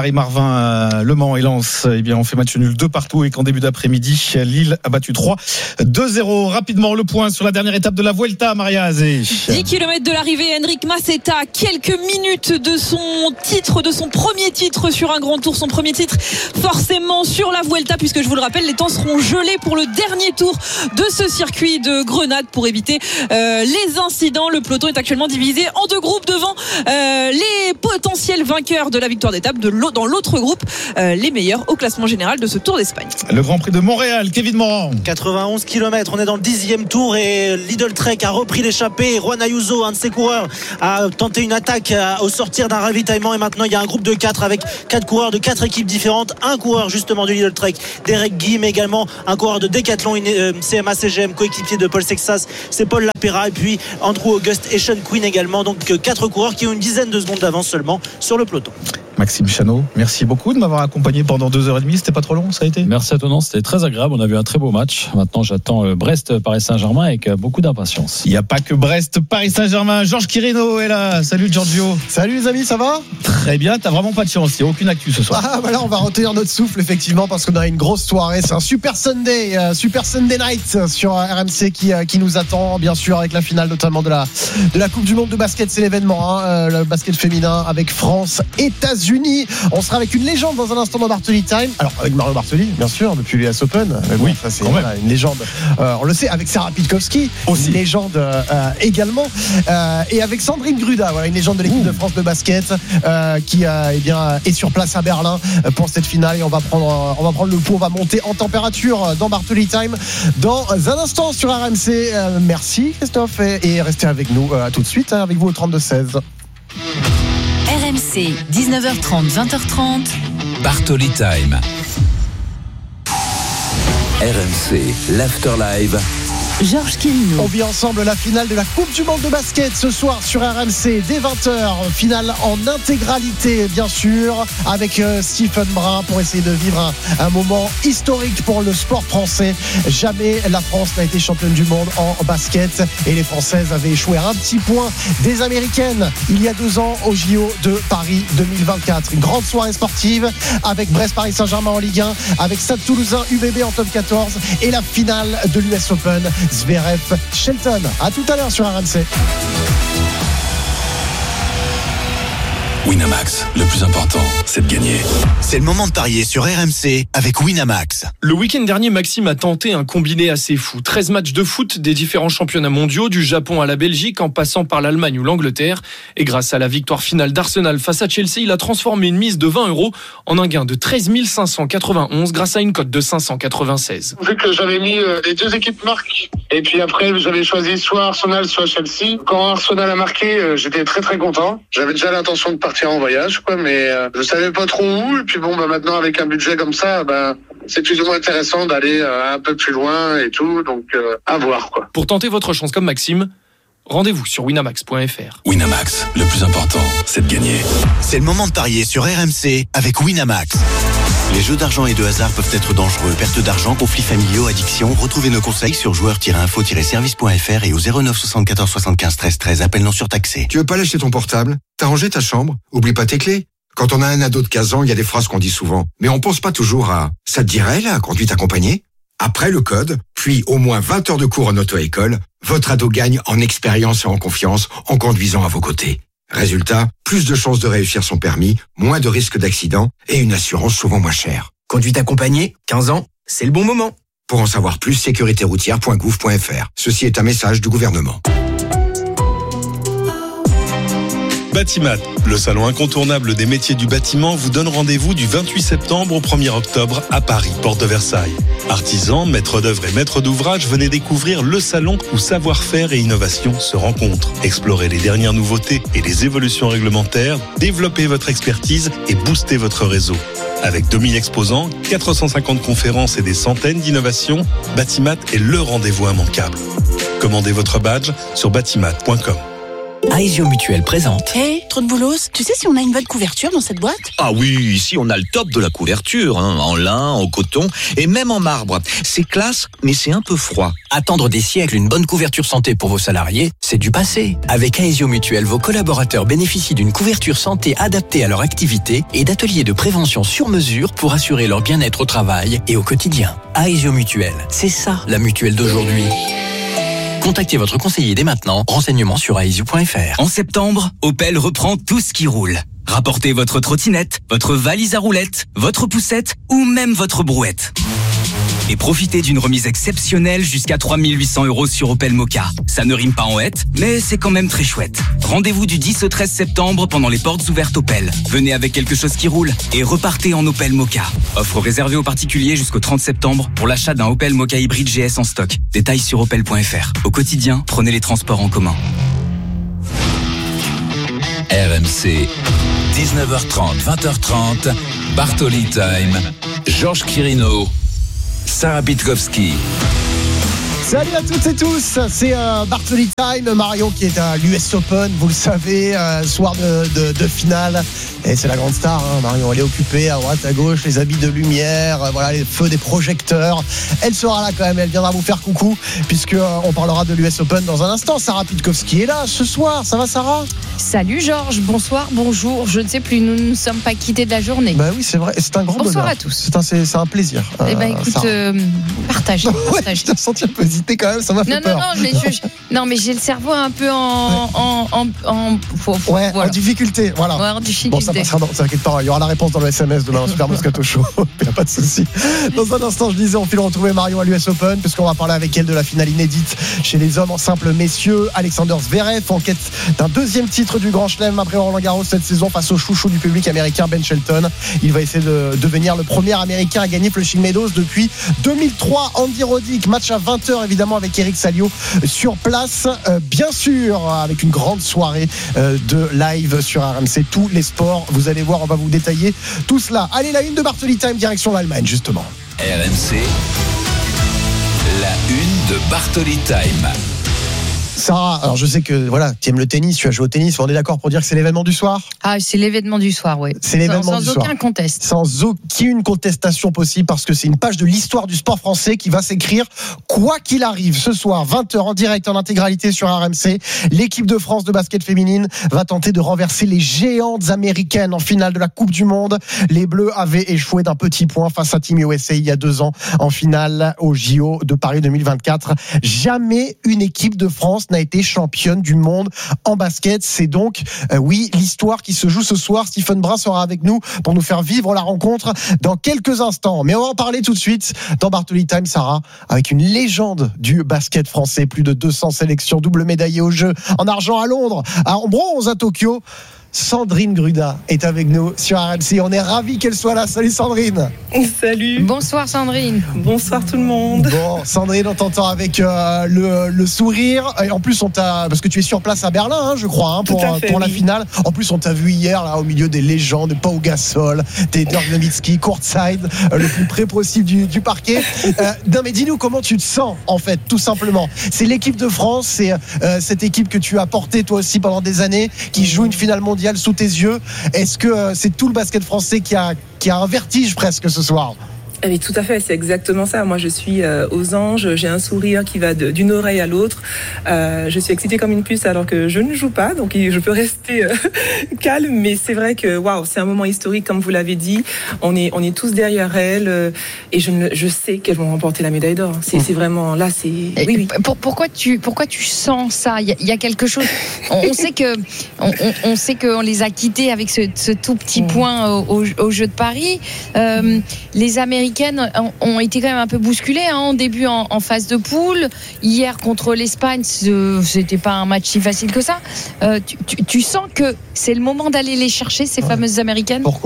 S2: Marie-Marvin, Le Mans et Lens, eh bien, on fait match nul deux partout et qu'en début d'après-midi, Lille a battu trois deux zéro. Rapidement, le point sur la dernière étape de la Vuelta, Maria Azé.
S5: dix kilomètres de l'arrivée, Henrik Mas est à quelques minutes de son titre, de son premier titre sur un grand tour, son premier titre forcément sur la Vuelta, puisque je vous le rappelle, les temps seront gelés pour le dernier tour de ce circuit de Grenade pour éviter euh, les incidents. Le peloton est actuellement divisé en deux groupes devant euh, les potentiels vainqueurs de la victoire d'étape, de l'autre, dans l'autre groupe euh, les meilleurs au classement général de ce Tour d'Espagne.
S2: Le Grand Prix de Montréal, Kevin Morand.
S6: quatre-vingt-onze kilomètres, on est dans le dixième tour et Lidl Trek a repris l'échappée. Juan Ayuso, un de ses coureurs, a tenté une attaque au sortir d'un ravitaillement et maintenant il y a un groupe de quatre avec quatre coureurs de quatre équipes différentes. Un coureur justement du Lidl Trek, Derek Guy, mais également un coureur de Decathlon, une euh, C M A C G M, coéquipier de Paul Sexas, c'est Paul Lapera, et puis Andrew August et Sean Quinn également. Donc euh, quatre coureurs qui ont une dizaine de secondes d'avance seulement sur le peloton.
S2: Maxime Chanot, merci beaucoup de m'avoir accompagné pendant deux heures et demie. C'était pas trop long, ça a été?
S3: Merci à toi, non, c'était très agréable. On a vu un très beau match. Maintenant, j'attends Brest Paris Saint-Germain avec beaucoup d'impatience.
S2: Il n'y a pas que Brest Paris Saint-Germain. Georges Quirino est là. Salut Giorgio.
S12: Salut les amis, ça va?
S2: Très bien. T'as vraiment pas de chance. Il n'y a aucune actu ce soir.
S12: Ah bah là, on va retenir notre souffle effectivement parce qu'on a une grosse soirée. C'est un super Sunday, euh, super Sunday night sur R M C qui euh, qui nous attend bien sûr avec la finale notamment de la de la Coupe du Monde de basket. C'est l'événement, hein, euh, le basket féminin avec France États-Unis. On sera avec une légende dans un instant dans Bartoli Time. Alors avec Mario Bartoli, bien sûr, depuis l'U S Open. Mais bon,
S2: oui,
S12: ça c'est voilà, une légende. Euh, on le sait avec Sarah Pitkowski, aussi une légende euh, également. Euh, et avec Sandrine Gruda, voilà, une légende de l'équipe Ouh. de France de basket euh, qui euh, eh bien est sur place à Berlin pour cette finale. Et on va prendre, on va prendre le pouls, on va monter en température dans Bartoli Time dans un instant sur R M C. Euh, merci Christophe et, et restez avec nous euh, tout de suite hein, avec vous au trente-deux seize.
S13: R M C, dix-neuf heures trente, vingt heures trente.
S14: Bartoli Time. R M C, l'After Live.
S13: Georges Quirino.
S12: On vit ensemble la finale de la Coupe du Monde de basket ce soir sur R M C dès vingt heures. Finale en intégralité, bien sûr, avec euh, Stephen Brun pour essayer de vivre un, un moment historique pour le sport français. Jamais la France n'a été championne du monde en basket et les Françaises avaient échoué à un petit point des Américaines il y a deux ans au J O de Paris deux mille vingt-quatre. Une grande soirée sportive avec Brest Paris Saint-Germain en Ligue un, avec Stade Toulousain U B B en top quatorze et la finale de l'U S Open. Zverev Shelton. À tout à l'heure sur R M C.
S14: Winamax, le plus important, c'est de gagner. C'est le moment de parier sur R M C avec Winamax.
S15: Le week-end dernier, Maxime a tenté un combiné assez fou. treize matchs de foot des différents championnats mondiaux, du Japon à la Belgique, en passant par l'Allemagne ou l'Angleterre. Et grâce à la victoire finale d'Arsenal face à Chelsea, il a transformé une mise de vingt euros en un gain de treize mille cinq cent quatre-vingt-onze grâce à une cote de cinq cent quatre-vingt-seize.
S16: Vu que j'avais mis euh, les deux équipes marquent, et puis après j'avais choisi soit Arsenal, soit Chelsea. Quand Arsenal a marqué, euh, j'étais très très content. J'avais déjà l'intention de partir en voyage, quoi, mais euh, je savais pas trop où. Et puis bon, bah maintenant avec un budget comme ça, bah c'est plus ou moins intéressant d'aller euh, un peu plus loin et tout. Donc euh, à voir, quoi.
S15: Pour tenter votre chance comme Maxime, rendez-vous sur winamax point f r.
S14: Winamax, le plus important, c'est de gagner. C'est le moment de parier sur R M C avec Winamax. Les jeux d'argent et de hasard peuvent être dangereux. Perte d'argent, conflits familiaux, addiction. Retrouvez nos conseils sur joueurs tiret info tiret service point f r et au zéro neuf soixante-quatorze soixante-quinze treize treize. Appel non surtaxé.
S17: Tu veux pas lâcher ton portable? T'as rangé ta chambre? Oublie pas tes clés. Quand on a un ado de quinze ans, il y a des phrases qu'on dit souvent. Mais on pense pas toujours à « ça te dirait, la conduite accompagnée ?» Après le code, puis au moins vingt heures de cours en auto-école, votre ado gagne en expérience et en confiance en conduisant à vos côtés. Résultat, plus de chances de réussir son permis, moins de risques d'accident et une assurance souvent moins chère.
S18: Conduite accompagnée, quinze ans, c'est le bon moment.
S17: Pour en savoir plus, sécurité routière point gouv point f r. Ceci est un message du gouvernement.
S19: Batimat, le salon incontournable des métiers du bâtiment, vous donne rendez-vous du vingt-huit septembre au premier octobre à Paris, porte de Versailles. Artisans, maîtres d'œuvre et maîtres d'ouvrage, venez découvrir le salon où savoir-faire et innovation se rencontrent. Explorez les dernières nouveautés et les évolutions réglementaires, développez votre expertise et boostez votre réseau. Avec deux mille exposants, quatre cent cinquante conférences et des centaines d'innovations, Batimat est le rendez-vous immanquable. Commandez votre badge sur batimat point com.
S20: Aesio Mutuel présente.
S21: Hé, hey, trop de boulos, tu sais si on a une bonne couverture dans cette boîte ?
S22: Ah oui, ici on a le top de la couverture, hein, en lin, en coton et même en marbre. C'est classe, mais c'est un peu froid.
S20: Attendre des siècles une bonne couverture santé pour vos salariés, c'est du passé. Avec Aesio Mutuel, vos collaborateurs bénéficient d'une couverture santé adaptée à leur activité et d'ateliers de prévention sur mesure pour assurer leur bien-être au travail et au quotidien. Aesio Mutuel, c'est ça la mutuelle d'aujourd'hui. Contactez votre conseiller dès maintenant. Renseignements sur aesio point f r.
S23: En septembre, Opel reprend tout ce qui roule. Rapportez votre trottinette, votre valise à roulettes, votre poussette ou même votre brouette. Et profitez d'une remise exceptionnelle jusqu'à trois mille huit cents euros sur Opel Mokka. Ça ne rime pas en hête, mais c'est quand même très chouette. Rendez-vous du dix au treize septembre pendant les portes ouvertes Opel. Venez avec quelque chose qui roule et repartez en Opel Mokka. Offre réservée aux particuliers jusqu'au trente septembre pour l'achat d'un Opel Mokka hybride G S en stock. Détails sur opel point f r. Au quotidien, prenez les transports en commun.
S24: R M C, dix-neuf heures trente, vingt heures trente, Bartoli Time, Georges Quirino, Sarah Pitkowski.
S12: Salut à toutes et tous, c'est euh, Bartoli Time, Marion qui est à l'U S Open, vous le savez, euh, soir de, de, de finale, et c'est la grande star, hein, Marion, elle est occupée à droite, à gauche, les habits de lumière, euh, voilà, les feux des projecteurs, elle sera là quand même, elle viendra vous faire coucou, puisque euh, on parlera de l'U S Open dans un instant. Sarah Pitkowski est là ce soir, ça va Sarah ?
S25: Salut Georges, bonsoir, bonjour, je ne sais plus, nous ne nous sommes pas quittés de la journée.
S12: Bah oui, c'est vrai, c'est un grand bonsoir
S25: bonheur.
S12: À tous. C'est un, c'est, c'est un plaisir.
S25: Eh ben écoute, euh, partage, partage.
S12: Ouais, je t'ai senti un peu hésiter quand même, ça m'a fait
S25: non,
S12: peur.
S25: Non, non, mais je, je, non, mais j'ai le cerveau un peu en, ouais. en, en, en, faut, faut,
S12: ouais,
S25: voilà.
S12: en difficulté, voilà.
S25: Ouais, en difficulté.
S12: Bon, ça passera, dans, t'inquiète pas, il y aura la réponse dans le S M S demain, Super Moscato Show, il n'y a pas de souci. Dans un instant, je disais, on file retrouver Marion à l'U S Open, puisqu'on va parler avec elle de la finale inédite chez les hommes en simple messieurs. Alexander Zverev en quête d'un deuxième titre du Grand Chelem après Roland Garros cette saison face au chouchou du public américain Ben Shelton. Il va essayer de devenir le premier américain à gagner Flushing Meadows depuis deux mille trois. Andy Roddick, match à vingt heures évidemment avec Eric Salio sur place, euh, bien sûr avec une grande soirée euh, de live sur R M C, tous les sports, vous allez voir, on va vous détailler tout cela. Allez, la une de Bartoli Time, direction l'Allemagne justement.
S24: R M C, la une de Bartoli Time.
S12: Sarah, alors je sais que voilà, tu aimes le tennis, tu as joué au tennis, on est d'accord pour dire que c'est l'événement du soir ?
S25: Ah, c'est l'événement du soir, oui.
S12: C'est l'événement
S25: sans,
S12: du
S25: sans
S12: soir.
S25: Sans aucun conteste.
S12: Sans aucune contestation possible, parce que c'est une page de l'histoire du sport français qui va s'écrire quoi qu'il arrive. Ce soir, vingt heures en direct, en intégralité sur R M C, l'équipe de France de basket féminine va tenter de renverser les géantes américaines en finale de la Coupe du Monde. Les Bleus avaient échoué d'un petit point face à Team U S A il y a deux ans en finale au J O de Paris deux mille vingt-quatre. Jamais une équipe de France n'a été championne du monde en basket. C'est donc, euh, oui, l'histoire qui se joue ce soir. Stephen Brun sera avec nous pour nous faire vivre la rencontre dans quelques instants. Mais on va en parler tout de suite dans Bartoli Time, Sarah, avec une légende du basket français. Plus de deux cents sélections, double médaillée aux Jeux, en argent à Londres, en bronze à Tokyo. Sandrine Gruda est avec nous sur R M C. On est ravis qu'elle soit là. Salut Sandrine.
S25: Salut. Bonsoir Sandrine.
S26: Bonsoir tout le monde.
S12: Bon, Sandrine, on t'entend avec euh, le, le sourire. Et en plus, on t'a, parce que tu es sur place à Berlin, hein, je crois, hein, pour, fait, pour oui. la finale. En plus, on t'a vu hier là au milieu des légendes, Pau Gasol, des Dirk Nowitzki, courtside, euh, le plus près possible du, du parquet. Euh, non, mais dis-nous comment tu te sens en fait, tout simplement. C'est l'équipe de France, c'est euh, cette équipe que tu as portée toi aussi pendant des années, qui joue une finale mondiale sous tes yeux. Est-ce que euh, c'est tout le basket français qui a, qui a un vertige presque ce soir ?
S26: Oui, tout à fait, c'est exactement ça. Moi, je suis euh, aux anges, j'ai un sourire qui va de, d'une oreille à l'autre. Euh, je suis excitée comme une puce alors que je ne joue pas, donc je peux rester euh, calme. Mais c'est vrai que waouh, c'est un moment historique, comme vous l'avez dit. On est, on est tous derrière elles, euh, et je, ne, je sais qu'elles vont remporter la médaille d'or. C'est, c'est vraiment là, c'est. Oui, oui.
S25: Pour, pourquoi tu, pourquoi tu sens ça ? Il y, a, il y a quelque chose. On, on sait que, on, on, on sait qu'on les a quittés avec ce, ce tout petit point au, au, au Jeux de Paris. Euh, les Américains ont été quand même un peu bousculés hein, au début en, en phase de poule. Hier contre l'Espagne, c'était pas un match si facile que ça. Euh, tu, tu, tu sens que c'est le moment d'aller les chercher, ces ouais. fameuses Américaines ?
S12: Pourquoi ?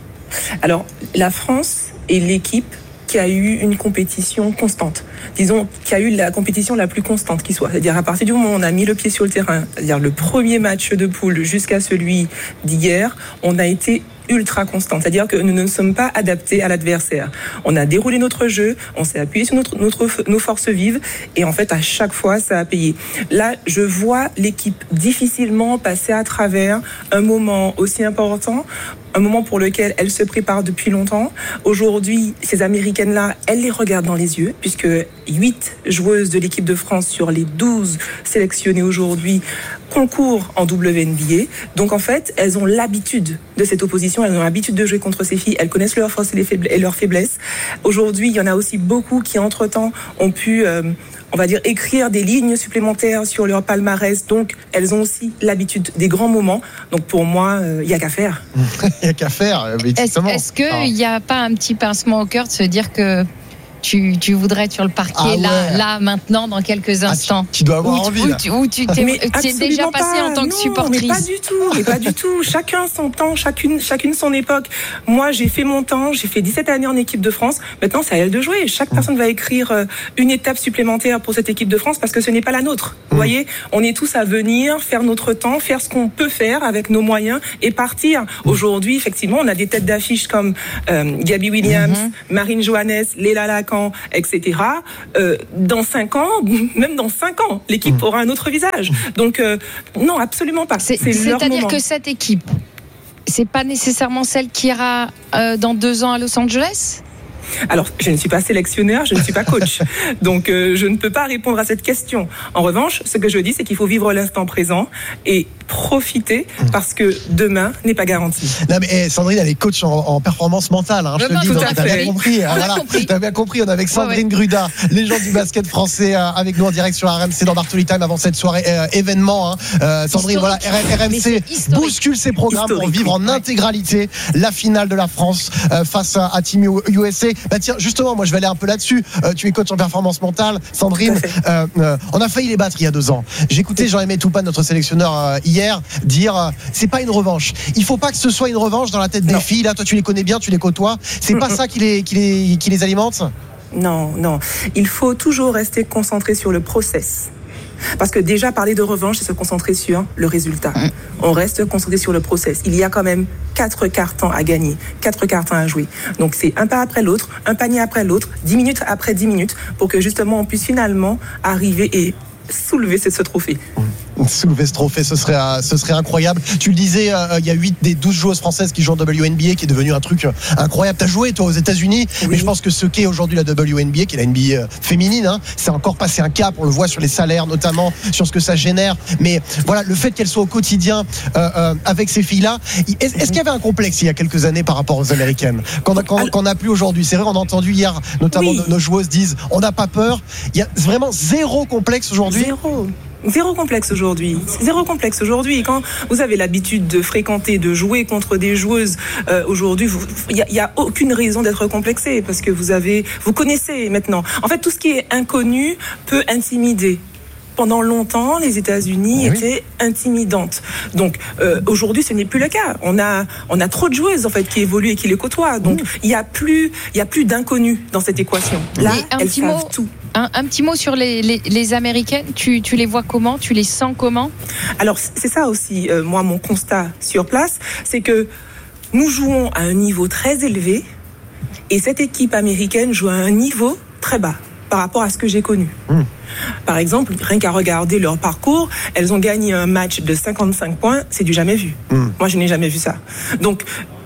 S26: Alors, la France est l'équipe qui a eu une compétition constante. Disons, qui a eu la compétition la plus constante qui soit. C'est-à-dire, à partir du moment où on a mis le pied sur le terrain, c'est-à-dire le premier match de poule jusqu'à celui d'hier, on a été ultra constante. C'est-à-dire que nous ne sommes pas adaptés à l'adversaire. On a déroulé notre jeu, on s'est appuyé sur notre, notre, nos forces vives et en fait, à chaque fois, ça a payé. Là, je vois l'équipe difficilement passer à travers un moment aussi important, un moment pour lequel elle se prépare depuis longtemps. Aujourd'hui, ces Américaines-là, elles les regardent dans les yeux, puisque huit joueuses de l'équipe de France sur les douze sélectionnées aujourd'hui concourent en W N B A. Donc en fait, elles ont l'habitude de cette opposition, elles ont l'habitude de jouer contre ces filles, elles connaissent leurs forces et leurs faiblesses. Aujourd'hui, il y en a aussi beaucoup qui, entre-temps, ont pu... Euh, on va dire, écrire des lignes supplémentaires sur leur palmarès. Donc, elles ont aussi l'habitude des grands moments. Donc, pour moi, il euh, n'y a qu'à faire.
S12: Il n'y a qu'à faire,
S25: Est-ce, est-ce qu'il n'y a pas un petit pincement au cœur de se dire que tu, tu voudrais être sur le parquet ah ouais. là, là, maintenant, dans quelques instants.
S12: Ah, tu, tu dois avoir
S25: où,
S12: envie.
S25: Où,
S12: là.
S25: tu, où tu t'es, mais t'es déjà passé
S26: pas,
S25: en tant
S26: non,
S25: que supportrice.
S26: Mais pas du tout, mais pas du tout. Chacun son temps, chacune, chacune son époque. Moi, j'ai fait mon temps, j'ai fait dix-sept années en équipe de France. Maintenant, c'est à elle de jouer. Chaque personne va écrire une étape supplémentaire pour cette équipe de France parce que ce n'est pas la nôtre. Vous mmh. voyez, on est tous à venir, faire notre temps, faire ce qu'on peut faire avec nos moyens et partir. Mmh. Aujourd'hui, effectivement, on a des têtes d'affiche comme euh, Gabby Williams, mmh. Marine Johannes, Léla Lacan, et cetera. Euh, dans cinq ans, même dans cinq ans, l'équipe mmh. aura un autre visage. Donc, euh, non, absolument pas.
S25: C'est,
S26: c'est
S25: c'est-à-dire
S26: moment.
S25: que cette équipe, c'est pas nécessairement celle qui ira euh, dans deux ans à Los Angeles ?
S26: Alors, je ne suis pas sélectionneur, je ne suis pas coach. Donc, euh, je ne peux pas répondre à cette question. En revanche, ce que je dis, c'est qu'il faut vivre l'instant présent et profiter parce que demain n'est pas garanti.
S12: Non, mais hey, Sandrine, elle est coach en, en performance mentale. Hein, je te le dis, donc t'as bien compris. Hein, voilà, t'as bien compris. On est avec Sandrine ouais, ouais. Gruda, légende du basket français, euh, avec nous en direct sur R M C dans Bartoli Time avant cette soirée euh, événement. Hein. Euh, Sandrine, historique. Voilà, R M C bouscule ses programmes historique. Pour vivre en intégralité la finale de la France euh, face à, à Team U S A. Bah tiens, justement, moi je vais aller un peu là-dessus. Euh, tu es coach en performance mentale, Sandrine. Euh, euh, on a failli les battre il y a deux ans. J'écoutais Jean-Aimé Toupane, notre sélectionneur, euh, hier, dire euh, c'est pas une revanche. Il faut pas que ce soit une revanche dans la tête des non. filles. Là, toi, tu les connais bien, tu les côtoies. C'est pas ça qui les, qui les, qui les alimente ?
S26: Non, non. Il faut toujours rester concentré sur le process. Parce que déjà, parler de revanche, c'est se concentrer sur le résultat. On reste concentré sur le process. Il y a quand même quatre cartons à gagner, quatre cartons à jouer. Donc, c'est un pas après l'autre, un panier après l'autre, dix minutes après dix minutes, pour que justement, on puisse finalement arriver et soulever ce, ce trophée.
S12: Soulever ce trophée, ce serait, ce serait incroyable. Tu le disais, euh, il y a huit des douze joueuses françaises qui jouent en W N B A, qui est devenu un truc incroyable. T'as joué, toi, aux États-Unis, oui. mais je pense que ce qu'est aujourd'hui la W N B A, qui est la N B A féminine, hein, c'est encore passé un cap. On le voit sur les salaires, notamment, sur ce que ça génère. Mais voilà, le fait qu'elles soient au quotidien euh, euh, avec ces filles-là, est-ce, est-ce qu'il y avait un complexe il y a quelques années par rapport aux Américaines qu'on a, qu'on, qu'on a plus aujourd'hui? C'est vrai, on a entendu hier, notamment oui. nos joueuses disent, on n'a pas peur. Il y a vraiment zéro complexe aujourd'hui.
S26: Zéro. Zéro complexe aujourd'hui. Zéro complexe aujourd'hui. Et quand vous avez l'habitude de fréquenter, de jouer contre des joueuses euh, aujourd'hui, il y, y a aucune raison d'être complexé parce que vous avez, vous connaissez maintenant. En fait, tout ce qui est inconnu peut intimider. Pendant longtemps, les États-Unis oui. étaient intimidantes. Donc euh, aujourd'hui, ce n'est plus le cas. On a, on a trop de joueuses en fait qui évoluent et qui les côtoient. Donc il n'y a plus, il y a plus d'inconnus dans cette équation. Là,
S25: un
S26: elles
S25: petit
S26: savent
S25: mot,
S26: tout.
S25: Un, un petit mot sur les, les, les Américaines. Tu, tu les vois comment? Tu les sens comment?
S26: Alors c'est ça aussi, euh, moi mon constat sur place, c'est que nous jouons à un niveau très élevé et cette équipe américaine joue à un niveau très bas par rapport à ce que j'ai connu. Mmh. Par exemple, rien qu'à regarder leur parcours, elles ont gagné un match de cinquante-cinq points, c'est du jamais vu. Mmh. Moi, je n'ai jamais vu ça. Donc,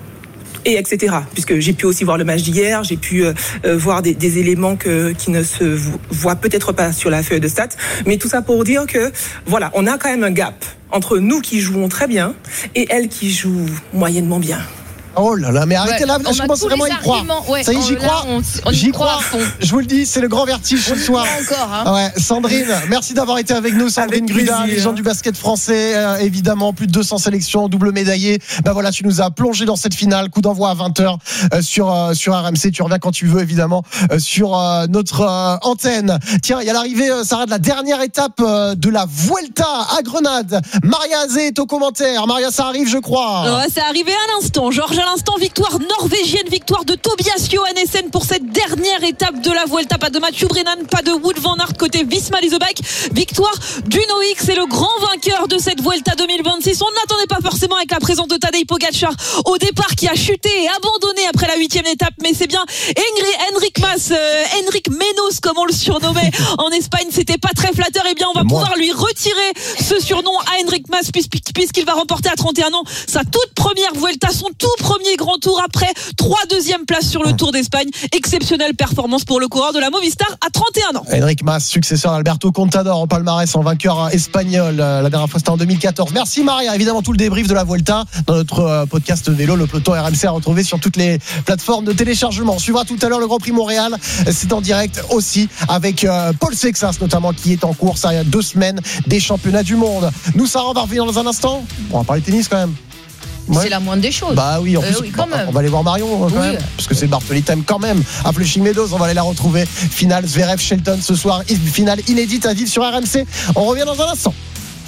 S26: et et cetera. Puisque j'ai pu aussi voir le match d'hier, j'ai pu euh, voir des, des éléments que, qui ne se voient peut-être pas sur la feuille de stats, mais tout ça pour dire que, voilà, on a quand même un gap entre nous qui jouons très bien et elles qui jouent moyennement bien.
S12: Oh là là, mais arrêtez ouais, là, je commence vraiment à y croire.
S25: Ouais,
S12: ça y est, j'y crois. On, on j'y crois. crois. Je vous le dis, c'est le grand vertige ce soir.
S25: Encore, hein.
S12: Ouais, Sandrine, merci d'avoir été avec nous. Sandrine Gruda, légende du basket français, euh, évidemment, plus de deux cents sélections, double médaillée. Ben voilà, tu nous as plongé dans cette finale. Coup d'envoi à vingt heures euh, sur euh, sur R M C. Tu reviens quand tu veux, évidemment, euh, sur euh, notre euh, antenne. Tiens, il y a l'arrivée, euh, Sarah, de la dernière étape euh, de la Vuelta à Grenade. Maria Azé est au commentaire. Maria, ça arrive, je crois.
S5: Ouais, c'est arrivé à l'instant. Georges l'instant. Victoire norvégienne, victoire de Tobias Johannessen pour cette dernière étape de la Vuelta. Pas de Mathieu Brennan, pas de Wout van Aert côté Visma Leasebike. Victoire d'Uno X, c'est le grand vainqueur de cette Vuelta deux mille vingt-six. On n'attendait pas forcément avec la présence de Tadej Pogačar au départ, qui a chuté et abandonné après la huitième étape, mais c'est bien Enric Mas, euh, Enric Menos comme on le surnommait en Espagne. C'était pas très flatteur. Et eh bien on va Moi. pouvoir lui retirer ce surnom à Enric Mas puisqu'il va remporter à trente et un ans sa toute première Vuelta, son tout premier grand tour après trois deuxièmes places sur le Tour d'Espagne. Exceptionnelle performance pour le coureur de la Movistar à trente et un ans.
S12: Enric Mas, successeur d'Alberto Contador en palmarès, en vainqueur espagnol. La dernière fois c'était en deux mille quatorze. Merci Maria. Évidemment tout le débrief de la Vuelta dans notre podcast vélo, le peloton R M C, à retrouver sur toutes les plateformes de téléchargement. On suivra tout à l'heure le Grand Prix Montréal. C'est en direct aussi avec euh, Paul Sexas notamment, qui est en course il y a deux semaines des championnats du monde. Nous, Sarah, on va revenir dans un instant. On va parler tennis quand même.
S25: Ouais. C'est la moindre des choses.
S12: Bah oui, en
S25: euh,
S12: plus,
S25: oui, quand même.
S12: on va aller voir Marion quand oui. même, parce que c'est Bartoli Time quand même à Flushing Meadows. On va aller la retrouver. Finale Zverev Shelton ce soir, finale inédite à vivre sur R M C. On revient dans un instant.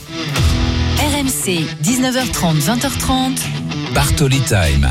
S13: R M C, dix-neuf heures trente, vingt heures trente.
S24: Bartoli Time.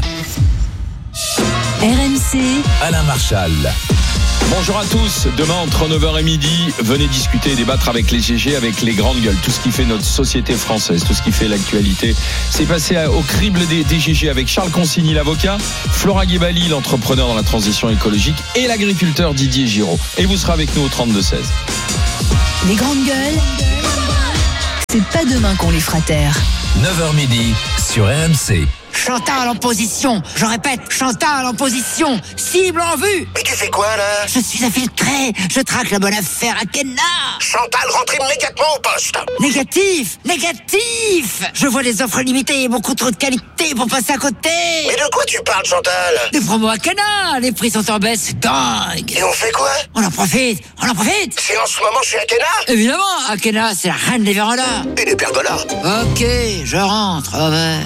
S13: R M C,
S24: Alain Marchal.
S1: Bonjour à tous, demain entre neuf heures et midi, venez discuter et débattre avec les G G, avec les grandes gueules, tout ce qui fait notre société française, tout ce qui fait l'actualité. C'est passé au crible des, des G G avec Charles Consigny, l'avocat, Flora Guébali, l'entrepreneur dans la transition écologique, et l'agriculteur Didier Giraud. Et vous serez avec nous au trente-deux seize.
S13: Les grandes gueules, c'est pas demain qu'on les fera taire.
S24: neuf heures midi sur R M C.
S7: Chantal en position, je répète, Chantal en position, cible en vue.
S8: Mais tu fais quoi là?
S7: Je suis infiltré, je traque la bonne affaire à Kenna.
S8: Chantal, rentre immédiatement au poste.
S7: Négatif, négatif. Je vois les offres limitées et beaucoup trop de qualité pour passer à côté.
S8: Mais de quoi tu parles, Chantal?
S7: Des promos à Kenna, les prix sont en baisse, c'est dingue.
S8: Et on fait quoi?
S7: On en profite, on en profite.
S8: C'est en ce moment chez Akena?
S7: Évidemment, Akena, c'est la reine des vérandas.
S8: Et des pergolas.
S7: Ok, je rentre, over.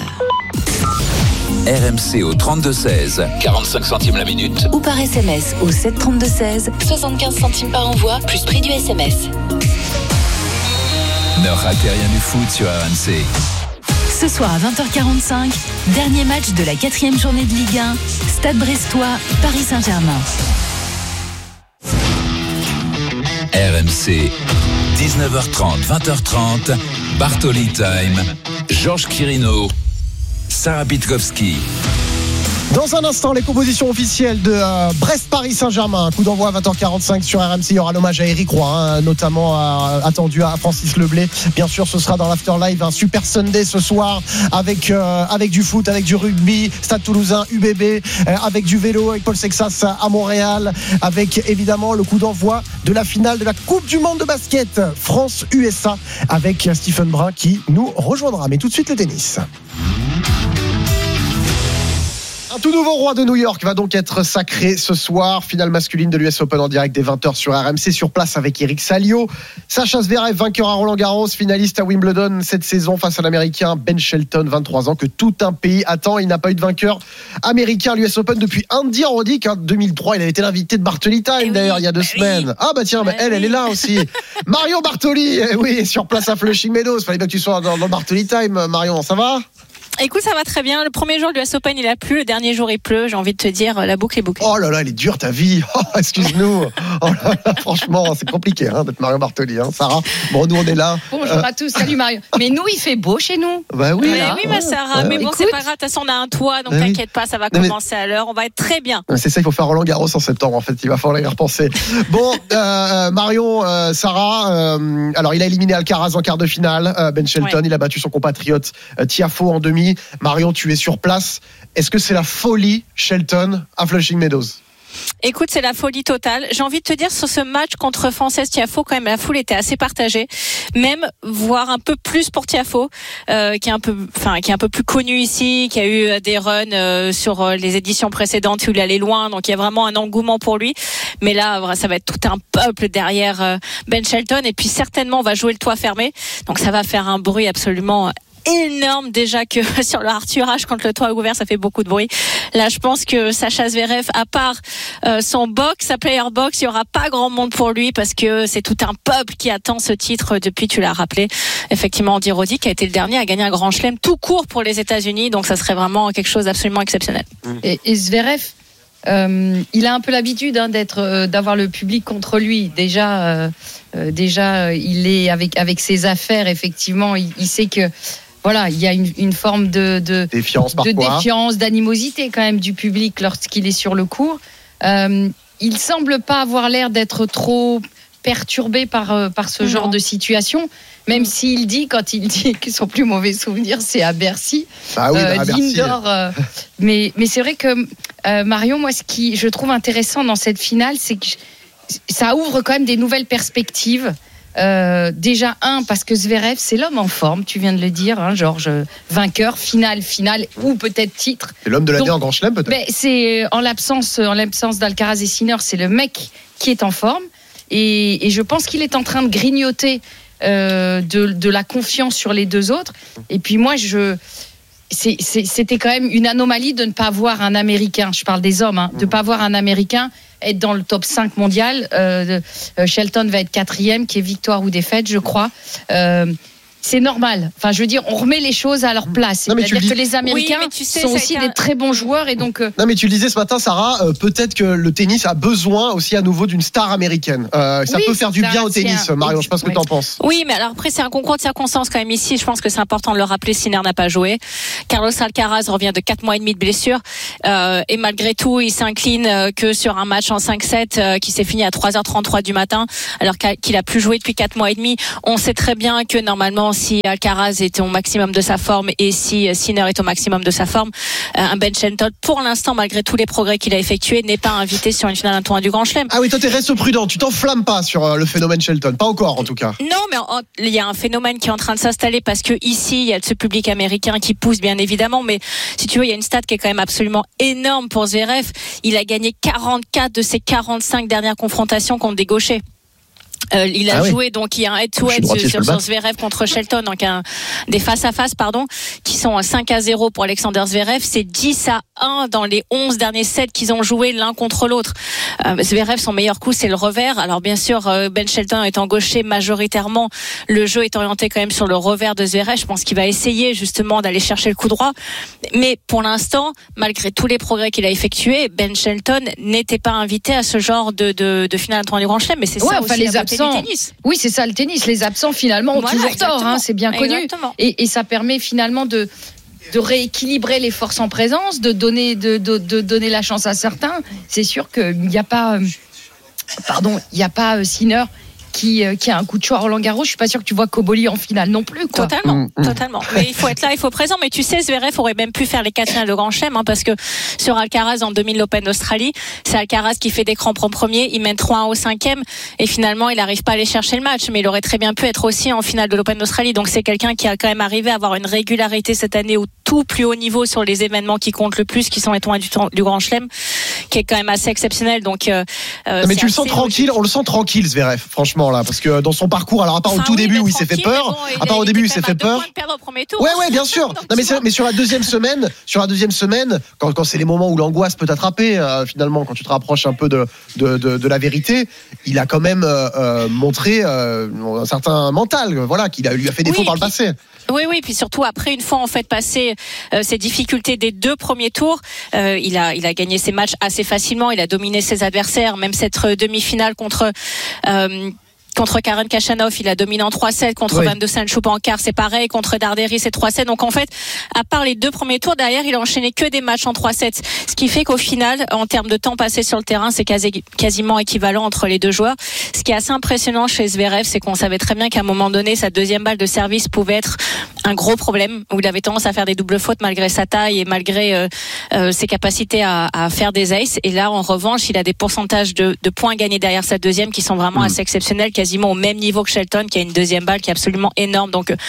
S24: R M C au trente-deux seize, quarante-cinq centimes la minute.
S13: Ou par S M S au sept trente-deux seize, soixante-quinze centimes par envoi, plus prix du S M S.
S24: Ne ratez rien du foot sur R M C.
S13: Ce soir à vingt heures quarante-cinq, dernier match de la quatrième journée de Ligue un, Stade Brestois, Paris Saint-Germain.
S24: R M C, dix-neuf heures trente, vingt heures trente, Bartoli Time, Georges Quirino, Sarah Pitkowski.
S12: Dans un instant, les compositions officielles de euh, Brest-Paris Saint-Germain. Coup d'envoi à vingt heures quarante-cinq sur R M C. Il y aura l'hommage à Eric Roy, hein, notamment euh, attendu à Francis Leblay. Bien sûr, ce sera dans l'Afterlive, un super Sunday ce soir avec, euh, avec du foot, avec du rugby, Stade Toulousain, U B B, euh, avec du vélo, avec Paul Sexas à Montréal, avec évidemment le coup d'envoi de la finale de la Coupe du Monde de basket France-U S A avec Stephen Brun qui nous rejoindra. Mais tout de suite, le tennis. Un tout nouveau roi de New York va donc être sacré ce soir. Finale masculine de l'U S Open en direct dès vingt heures sur R M C, sur place avec Eric Salio. Sacha Zverev, vainqueur à Roland-Garros, finaliste à Wimbledon cette saison face à l'Américain Ben Shelton, vingt-trois ans, que tout un pays attend. Il n'a pas eu de vainqueur américain à l'U S Open depuis Andy Roddick. En deux mille trois, il avait été l'invité de Bartoli Time, oui, d'ailleurs, il y a deux semaines. Oui. Ah bah tiens, bah, elle, elle est là aussi. Marion Bartoli, eh oui, sur place à Flushing Meadows. Fallait bien que tu sois dans, dans Bartoli Time. Marion, ça va ?
S9: Écoute, ça va très bien. Le premier jour du U S Open, il a plu. Le dernier jour, il pleut. J'ai envie de te dire, la boucle est bouclée.
S12: Oh là là, elle est dure ta vie. Oh, excuse-nous. Oh là là, franchement, c'est compliqué hein, d'être Marion Bartoli. Hein, Sarah, bon, nous, on est là.
S25: Bonjour euh... à tous. Salut Marion. Mais nous, il fait beau chez nous.
S12: Bah oui.
S9: Mais là, oui, ma Sarah. Ouais. Mais bon, écoute, c'est pas grave. De toute façon, on a un toit. Donc, bah t'inquiète oui. pas, ça va non, commencer mais... à l'heure. On va être très bien.
S12: C'est ça, il faut faire Roland Garros en septembre. En fait, il va falloir y repenser. Bon, euh, Marion, euh, Sarah, euh, alors, il a éliminé Alcaraz en quart de finale. Euh, Ben Shelton, ouais. il a battu son compatriote euh, Tiafoe en demi. Marion, tu es sur place. Est-ce que c'est la folie Shelton à Flushing Meadows?
S9: Écoute, c'est la folie totale. J'ai envie de te dire, sur ce match contre Frances Tiafoe, quand même, la foule était assez partagée. Même, voire un peu plus pour Tiafoe, euh, qui est un peu, enfin, qui est un peu plus connu ici, qui a eu des runs euh, sur les éditions précédentes où il allait loin. Donc, il y a vraiment un engouement pour lui. Mais là, ça va être tout un peuple derrière Ben Shelton. Et puis, certainement, on va jouer le toit fermé. Donc, ça va faire un bruit absolument énorme déjà que sur le Arthur Ashe quand le toit est ouvert, ça fait beaucoup de bruit. Là, je pense que Sacha Zverev, à part euh, son box, sa player box, il y aura pas grand monde pour lui parce que c'est tout un peuple qui attend ce titre depuis, tu l'as rappelé, effectivement, Andy Roddick a été le dernier à gagner un grand chelem tout court pour les États-Unis, donc ça serait vraiment quelque chose d'absolument exceptionnel.
S25: Et, et Zverev, euh, il a un peu l'habitude hein, d'être, euh, d'avoir le public contre lui. Déjà, euh, euh, déjà, il est avec avec ses affaires. Effectivement, il, il sait que voilà, il y a une, une forme de, de
S12: défiance,
S25: de défiance, d'animosité quand même du public lorsqu'il est sur le court. Euh, il semble pas avoir l'air d'être trop perturbé par par ce non. genre de situation. Même s'il dit, quand il dit que son plus mauvais souvenir, c'est à Bercy,
S12: bah oui, euh,
S25: à Bercy. Euh, mais, mais c'est vrai que euh, Marion, moi, ce qui je trouve intéressant dans cette finale, c'est que ça ouvre quand même des nouvelles perspectives. Euh, déjà, un, parce que Zverev, c'est l'homme en forme, tu viens de le dire, hein, Georges, vainqueur, finale, finale, ou peut-être titre.
S12: C'est l'homme de l'année en Grand Chelem, peut-être.
S25: Ben, c'est, en l'absence, en l'absence d'Alcaraz et Sinner, c'est le mec qui est en forme. Et, et je pense qu'il est en train de grignoter Euh, de, de la confiance sur les deux autres. Et puis moi, je, c'est, c'est, c'était quand même une anomalie de ne pas voir un Américain, je parle des hommes, hein, de ne pas voir un Américain être dans le top cinq mondial. Euh, euh, Shelton va être quatrième, qui est victoire ou défaite, je crois. Euh, c'est normal. Enfin, je veux dire, on remet les choses à leur place. Non, C'est-à-dire que les Américains oui, tu sais, sont aussi des un... très bons joueurs et donc. Euh...
S12: Non, mais tu le disais ce matin, Sarah. Euh, peut-être que le tennis a besoin aussi à nouveau d'une star américaine. Euh, ça oui, peut faire du bien au tennis, un... Marion. Je sais pas ce que oui. tu en penses.
S9: Oui, mais alors après, c'est un concours de circonstances quand même ici. Je pense que c'est important de le rappeler. Sinner n'a pas joué. Carlos Alcaraz revient de quatre mois et demi de blessure euh, et malgré tout, il s'incline euh, que sur un match en cinq sept euh, qui s'est fini à trois heures trente-trois du matin, alors qu'il a plus joué depuis quatre mois et demi. On sait très bien que normalement, si Alcaraz est au maximum de sa forme et si Sinner est au maximum de sa forme, un Ben Shelton, pour l'instant, malgré tous les progrès qu'il a effectués, n'est pas invité sur une finale un tournoi du Grand Chelem.
S12: Ah oui, toi t'es restes prudent, tu t'enflammes pas sur le phénomène Shelton, pas encore en tout cas.
S9: Non, mais il y a un phénomène qui est en train de s'installer parce que ici il y a ce public américain qui pousse bien évidemment, mais si tu veux, il y a une stat qui est quand même absolument énorme pour Zverev. Il a gagné quarante-quatre de ses quarante-cinq dernières confrontations contre des gauchers. Euh, il a ah joué oui. donc il y a un head-to-head sur, sur, sur Zverev contre Shelton, donc un, des face-à-face pardon, qui sont à cinq à zéro pour Alexander Zverev. C'est dix à un dans les onze derniers sets qu'ils ont joué l'un contre l'autre. Euh, Zverev, son meilleur coup, c'est le revers. Alors bien sûr, euh, Ben Shelton étant gaucher majoritairement, le jeu est orienté quand même sur le revers de Zverev. Je pense qu'il va essayer justement d'aller chercher le coup droit. Mais pour l'instant, malgré tous les progrès qu'il a effectués, Ben Shelton n'était pas invité à ce genre de, de, de finale du Grand Chelem. Mais c'est
S25: ouais,
S9: ça
S25: enfin,
S9: aussi
S25: les
S9: la
S25: absents. Tennis. Oui, c'est ça le tennis. Les absents finalement ont voilà, toujours exactement. tort, hein, c'est bien connu. Et, et ça permet finalement de de rééquilibrer les forces en présence, de donner de, de, de donner la chance à certains. C'est sûr qu'il n'y a pas, euh, pardon, il n'y a pas euh, Sinner qui, euh, qui a un coup de choix à Roland Garros. Je suis pas sûr que tu vois Koboli en finale non plus, quoi.
S9: Totalement, mmh, mmh. totalement. Mais il faut être là, il faut présent. Mais tu sais, Zverev aurait même pu faire les quatre finales de Grand Chelem, hein, parce que sur Alcaraz en deux mille l'Open d'Australie, c'est Alcaraz qui fait des crampes en premier, il mène trois un au cinquième et finalement il n'arrive pas à aller chercher le match. Mais il aurait très bien pu être aussi en finale de l'Open d'Australie. Donc c'est quelqu'un qui a quand même arrivé à avoir une régularité cette année au tout plus haut niveau sur les événements qui comptent le plus, qui sont les tournois du, du Grand Chelem, qui est quand même assez exceptionnel. Donc, euh,
S12: non, mais tu le sens tranquille, on le sent tranquille, Zverev, franchement là, parce que dans son parcours, alors à part enfin, au tout oui, début où il s'est fait peur, bon, à part au début où il s'est fait peur.
S9: Tour,
S12: ouais, ouais, bien sûr. Non, mais, mais sur la deuxième semaine, sur la deuxième semaine, quand, quand c'est les moments où l'angoisse peut t'attraper, euh, finalement, quand tu te rapproches un peu de de, de, de la vérité, il a quand même euh, montré euh, un certain mental, voilà, qu'il a, lui a fait défaut oui, par le passé.
S9: Oui, oui, puis surtout après une fois en fait passé euh, ses difficultés des deux premiers tours, euh, il a il a gagné ses matchs assez facilement, il a dominé ses adversaires, même cette demi-finale contre euh, contre Karen Khachanov, il a dominé en trois sept. Contre oui. Van de Sandschoup en quart, c'est pareil. Contre Darderi, c'est trois sept. Donc en fait, à part les deux premiers tours, derrière, il a enchaîné que des matchs en trois sept. Ce qui fait qu'au final, en termes de temps passé sur le terrain, c'est quasi, quasiment équivalent entre les deux joueurs. Ce qui est assez impressionnant chez Zverev, c'est qu'on savait très bien qu'à un moment donné, sa deuxième balle de service pouvait être un gros problème, où il avait tendance à faire des doubles fautes malgré sa taille et malgré euh, euh, ses capacités à, à faire des aces. Et là, en revanche, il a des pourcentages de, de points gagnés derrière sa deuxième qui sont vraiment mmh. assez exceptionnels, quasiment au même niveau que Shelton, qui a une deuxième balle qui est absolument énorme. Donc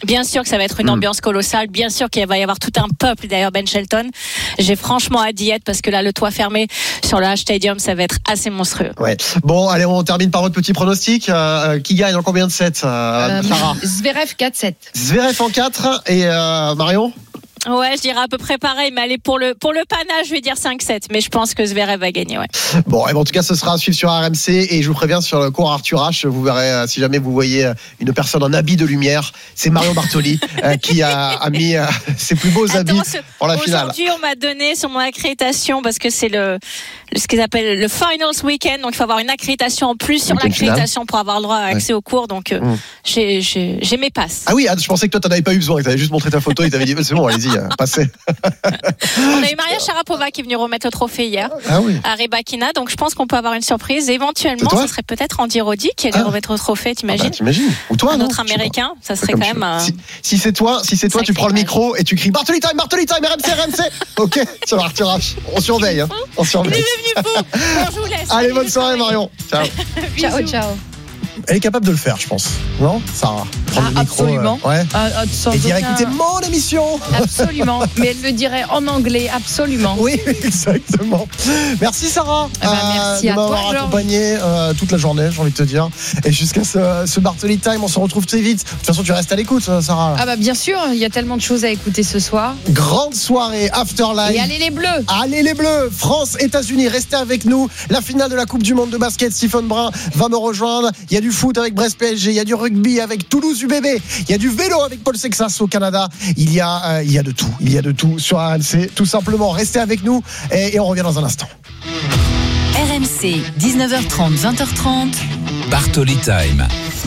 S9: Bien sûr que ça va être une
S12: Mm.
S9: ambiance colossale. Bien sûr qu'il va y avoir tout un peuple derrière Ben Shelton. J'ai franchement hâte d'y être parce que là, le toit fermé sur le H Stadium, ça va être assez monstrueux.
S12: Ouais. Bon, allez, on termine par votre petit pronostic. Euh, qui gagne en combien de sets, euh,
S25: Euh,
S12: Sarah?
S25: Zverev quatre sept.
S12: Zverev en quatre et euh, Marion?
S9: Ouais, je dirais à peu près pareil, mais allez, pour le, pour le panache, je vais dire cinq sept, mais je pense que Zverev va gagner, ouais.
S12: Bon, et bon, en tout cas, ce sera à suivre sur R M C et je vous préviens sur le cours Arthur H, vous verrez, euh, si jamais vous voyez euh, une personne en habit de lumière, c'est Marion Bartoli euh, qui a, a mis euh, ses plus beaux habits
S9: Attends, ce-
S12: pour la finale.
S9: Aujourd'hui, on m'a donné sur mon accréditation parce que c'est le, le- ce qu'ils appellent le Finals Weekend, donc il faut avoir une accréditation en plus sur
S12: Week-end
S9: l'accréditation pour avoir le droit à accès
S12: Ouais.
S9: au cours, donc euh,
S12: Mm.
S9: j'ai, j'ai, j'ai mes passes.
S12: Ah oui, ah, je pensais que toi, t'en avais pas eu besoin, que t'avais juste montré ta photo et t'avais dit, c'est bon, allez-y, euh, passez.
S9: On a eu Maria Sharapova qui est venue remettre le trophée hier
S12: Ah oui.
S9: à Rybakina, donc je pense qu'on peut avoir une surprise. Éventuellement,
S12: C'est toi
S9: ce serait peut-être Andy Roddick qui allait
S12: Ah.
S9: remettre le trophée, t'imagines?
S12: Bah, t'imagines. Ou toi,
S9: Un
S12: non
S9: autre
S12: Je sais pas.
S9: américain, ça serait
S12: Comme
S9: quand
S12: tu
S9: même.
S12: veux.
S9: euh,
S12: Si, si c'est toi, si c'est toi, tu
S9: Sacré
S12: prends le
S9: match.
S12: micro et tu cries Bartoli Time, Bartoli Time, R M C, R M C. Ok, sur Arthur H. On surveille, hein. On
S9: Il est
S12: surveille.
S9: devenu fou. Bon, je vous laisse.
S12: Allez,
S9: je
S12: bonne
S9: vais
S12: soirée,
S9: travailler.
S12: Marion. Ciao.
S25: Ciao,
S9: Bisous.
S25: ciao.
S12: Elle est capable de le faire, je pense. Non, Sarah? Prendre
S25: Ah,
S12: le micro,
S25: absolument.
S12: euh, ouais.
S25: Ah, ah, sans
S12: Et dire,
S25: aucun-
S12: écoutez mon émission.
S25: Absolument. Mais elle le dirait en anglais, absolument.
S12: Oui, exactement. Merci Sarah
S25: Eh ben, merci
S12: de
S25: à toi,
S12: m'avoir
S25: Georges.
S12: accompagné euh, toute la journée, j'ai envie de te dire. Et jusqu'à ce, ce Bartoli Time, on se retrouve très vite. De toute façon, tu restes à l'écoute, Sarah.
S25: Ah bah bien sûr, il y a tellement de choses à écouter ce soir.
S12: Grande soirée Afterlife.
S25: Et allez les Bleus.
S12: Allez les Bleus, France, États-Unis, restez avec nous. La finale de la Coupe du Monde de basket, Stephen Brun va me rejoindre. Il y a du foot avec Brest P S G, il y a du rugby avec Toulouse U B B, il y a du vélo avec Paul Sexas au Canada. Il y a, euh, il y a de tout, il y a de tout sur R M C. Tout simplement, restez avec nous et, et on revient dans un instant.
S13: R M C, dix-neuf heures trente, vingt heures trente.
S24: Bartoli Time.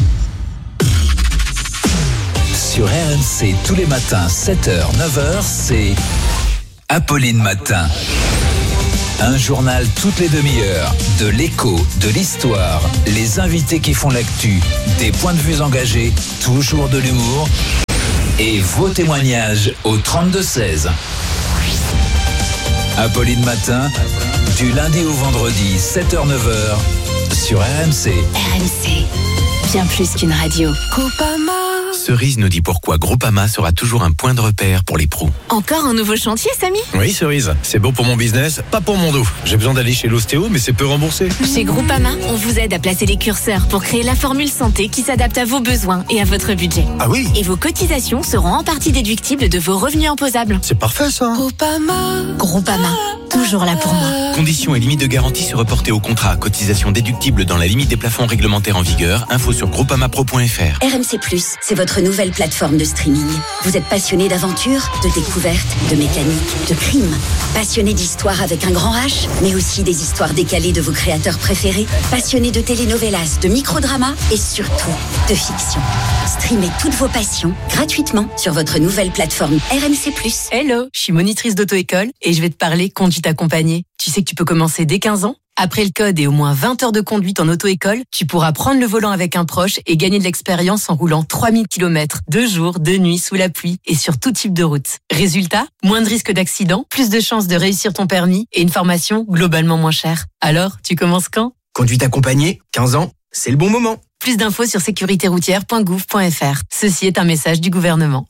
S24: Sur R M C, tous les matins, sept heures, neuf heures, c'est Apolline Matin. Un journal toutes les demi-heures, de l'écho, de l'histoire, les invités qui font l'actu, des points de vue engagés, toujours de l'humour et vos témoignages au trente-deux seize. Apolline Matin, du lundi au vendredi, sept heures, neuf heures, sur R M C.
S13: R M C, bien plus qu'une radio.
S21: Groupama.
S18: Cerise nous dit pourquoi Groupama sera toujours un point de repère pour les pros.
S21: Encore un nouveau chantier, Samy?
S18: Oui, Cerise, c'est bon pour mon business, pas pour mon dos. J'ai besoin d'aller chez l'ostéo, mais c'est peu remboursé.
S21: Chez Groupama, on vous aide à placer les curseurs pour créer la formule santé qui s'adapte à vos besoins et à votre budget.
S18: Ah oui?
S21: Et vos cotisations seront en partie déductibles de vos revenus imposables.
S18: C'est parfait ça.
S21: Groupama. Groupama, toujours là pour moi.
S18: Conditions et limites de garantie se reporter au contrat. Cotisation déductible dans la limite des plafonds réglementaires en vigueur. Info sur groupamapro point f r.
S2: R M C plus, c'est votre nouvelle plateforme de streaming. Vous êtes passionné d'aventure, de découverte, de mécanique, de crime. Passionné d'histoire avec un grand H, mais aussi des histoires décalées de vos créateurs préférés. Passionné de telenovelas, de microdramas et surtout de fiction. Streamez toutes vos passions gratuitement sur votre nouvelle plateforme R M C plus.
S3: Hello, je suis monitrice d'auto-école et je vais te parler conduite accompagnée. Tu sais que tu peux commencer dès quinze ans. Après le code et au moins vingt heures de conduite en auto-école, tu pourras prendre le volant avec un proche et gagner de l'expérience en roulant trois mille kilomètres, de jour, de nuit, sous la pluie et sur tout type de route. Résultat, moins de risques d'accident, plus de chances de réussir ton permis et une formation globalement moins chère. Alors, tu commences quand ?
S18: Conduite accompagnée, quinze ans, c'est le bon moment.
S3: Plus d'infos sur sécurité routière point gouv point f r. Ceci est un message du gouvernement.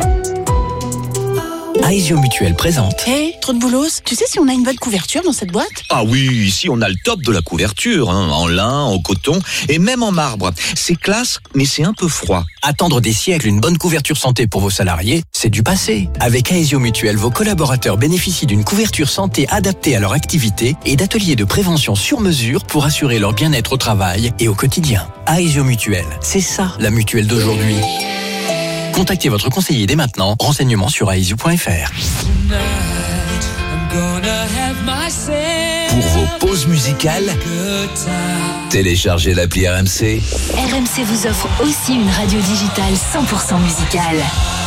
S20: Aesio Mutuel présente.
S21: Hé, hey, trop de boulos, tu sais si on a une bonne couverture dans cette boîte?
S22: Ah oui, ici on a le top de la couverture, hein, en lin, en coton et même en marbre. C'est classe, mais c'est un peu froid.
S20: Attendre des siècles une bonne couverture santé pour vos salariés, c'est du passé. Avec Aesio Mutuel, vos collaborateurs bénéficient d'une couverture santé adaptée à leur activité et d'ateliers de prévention sur mesure pour assurer leur bien-être au travail et au quotidien. Aesio Mutuel, c'est ça la mutuelle d'aujourd'hui. Contactez votre conseiller dès maintenant. Renseignements sur aesio point f r. Pour vos pauses musicales, téléchargez l'appli R M C.
S13: R M C vous offre aussi une radio digitale cent pour cent musicale.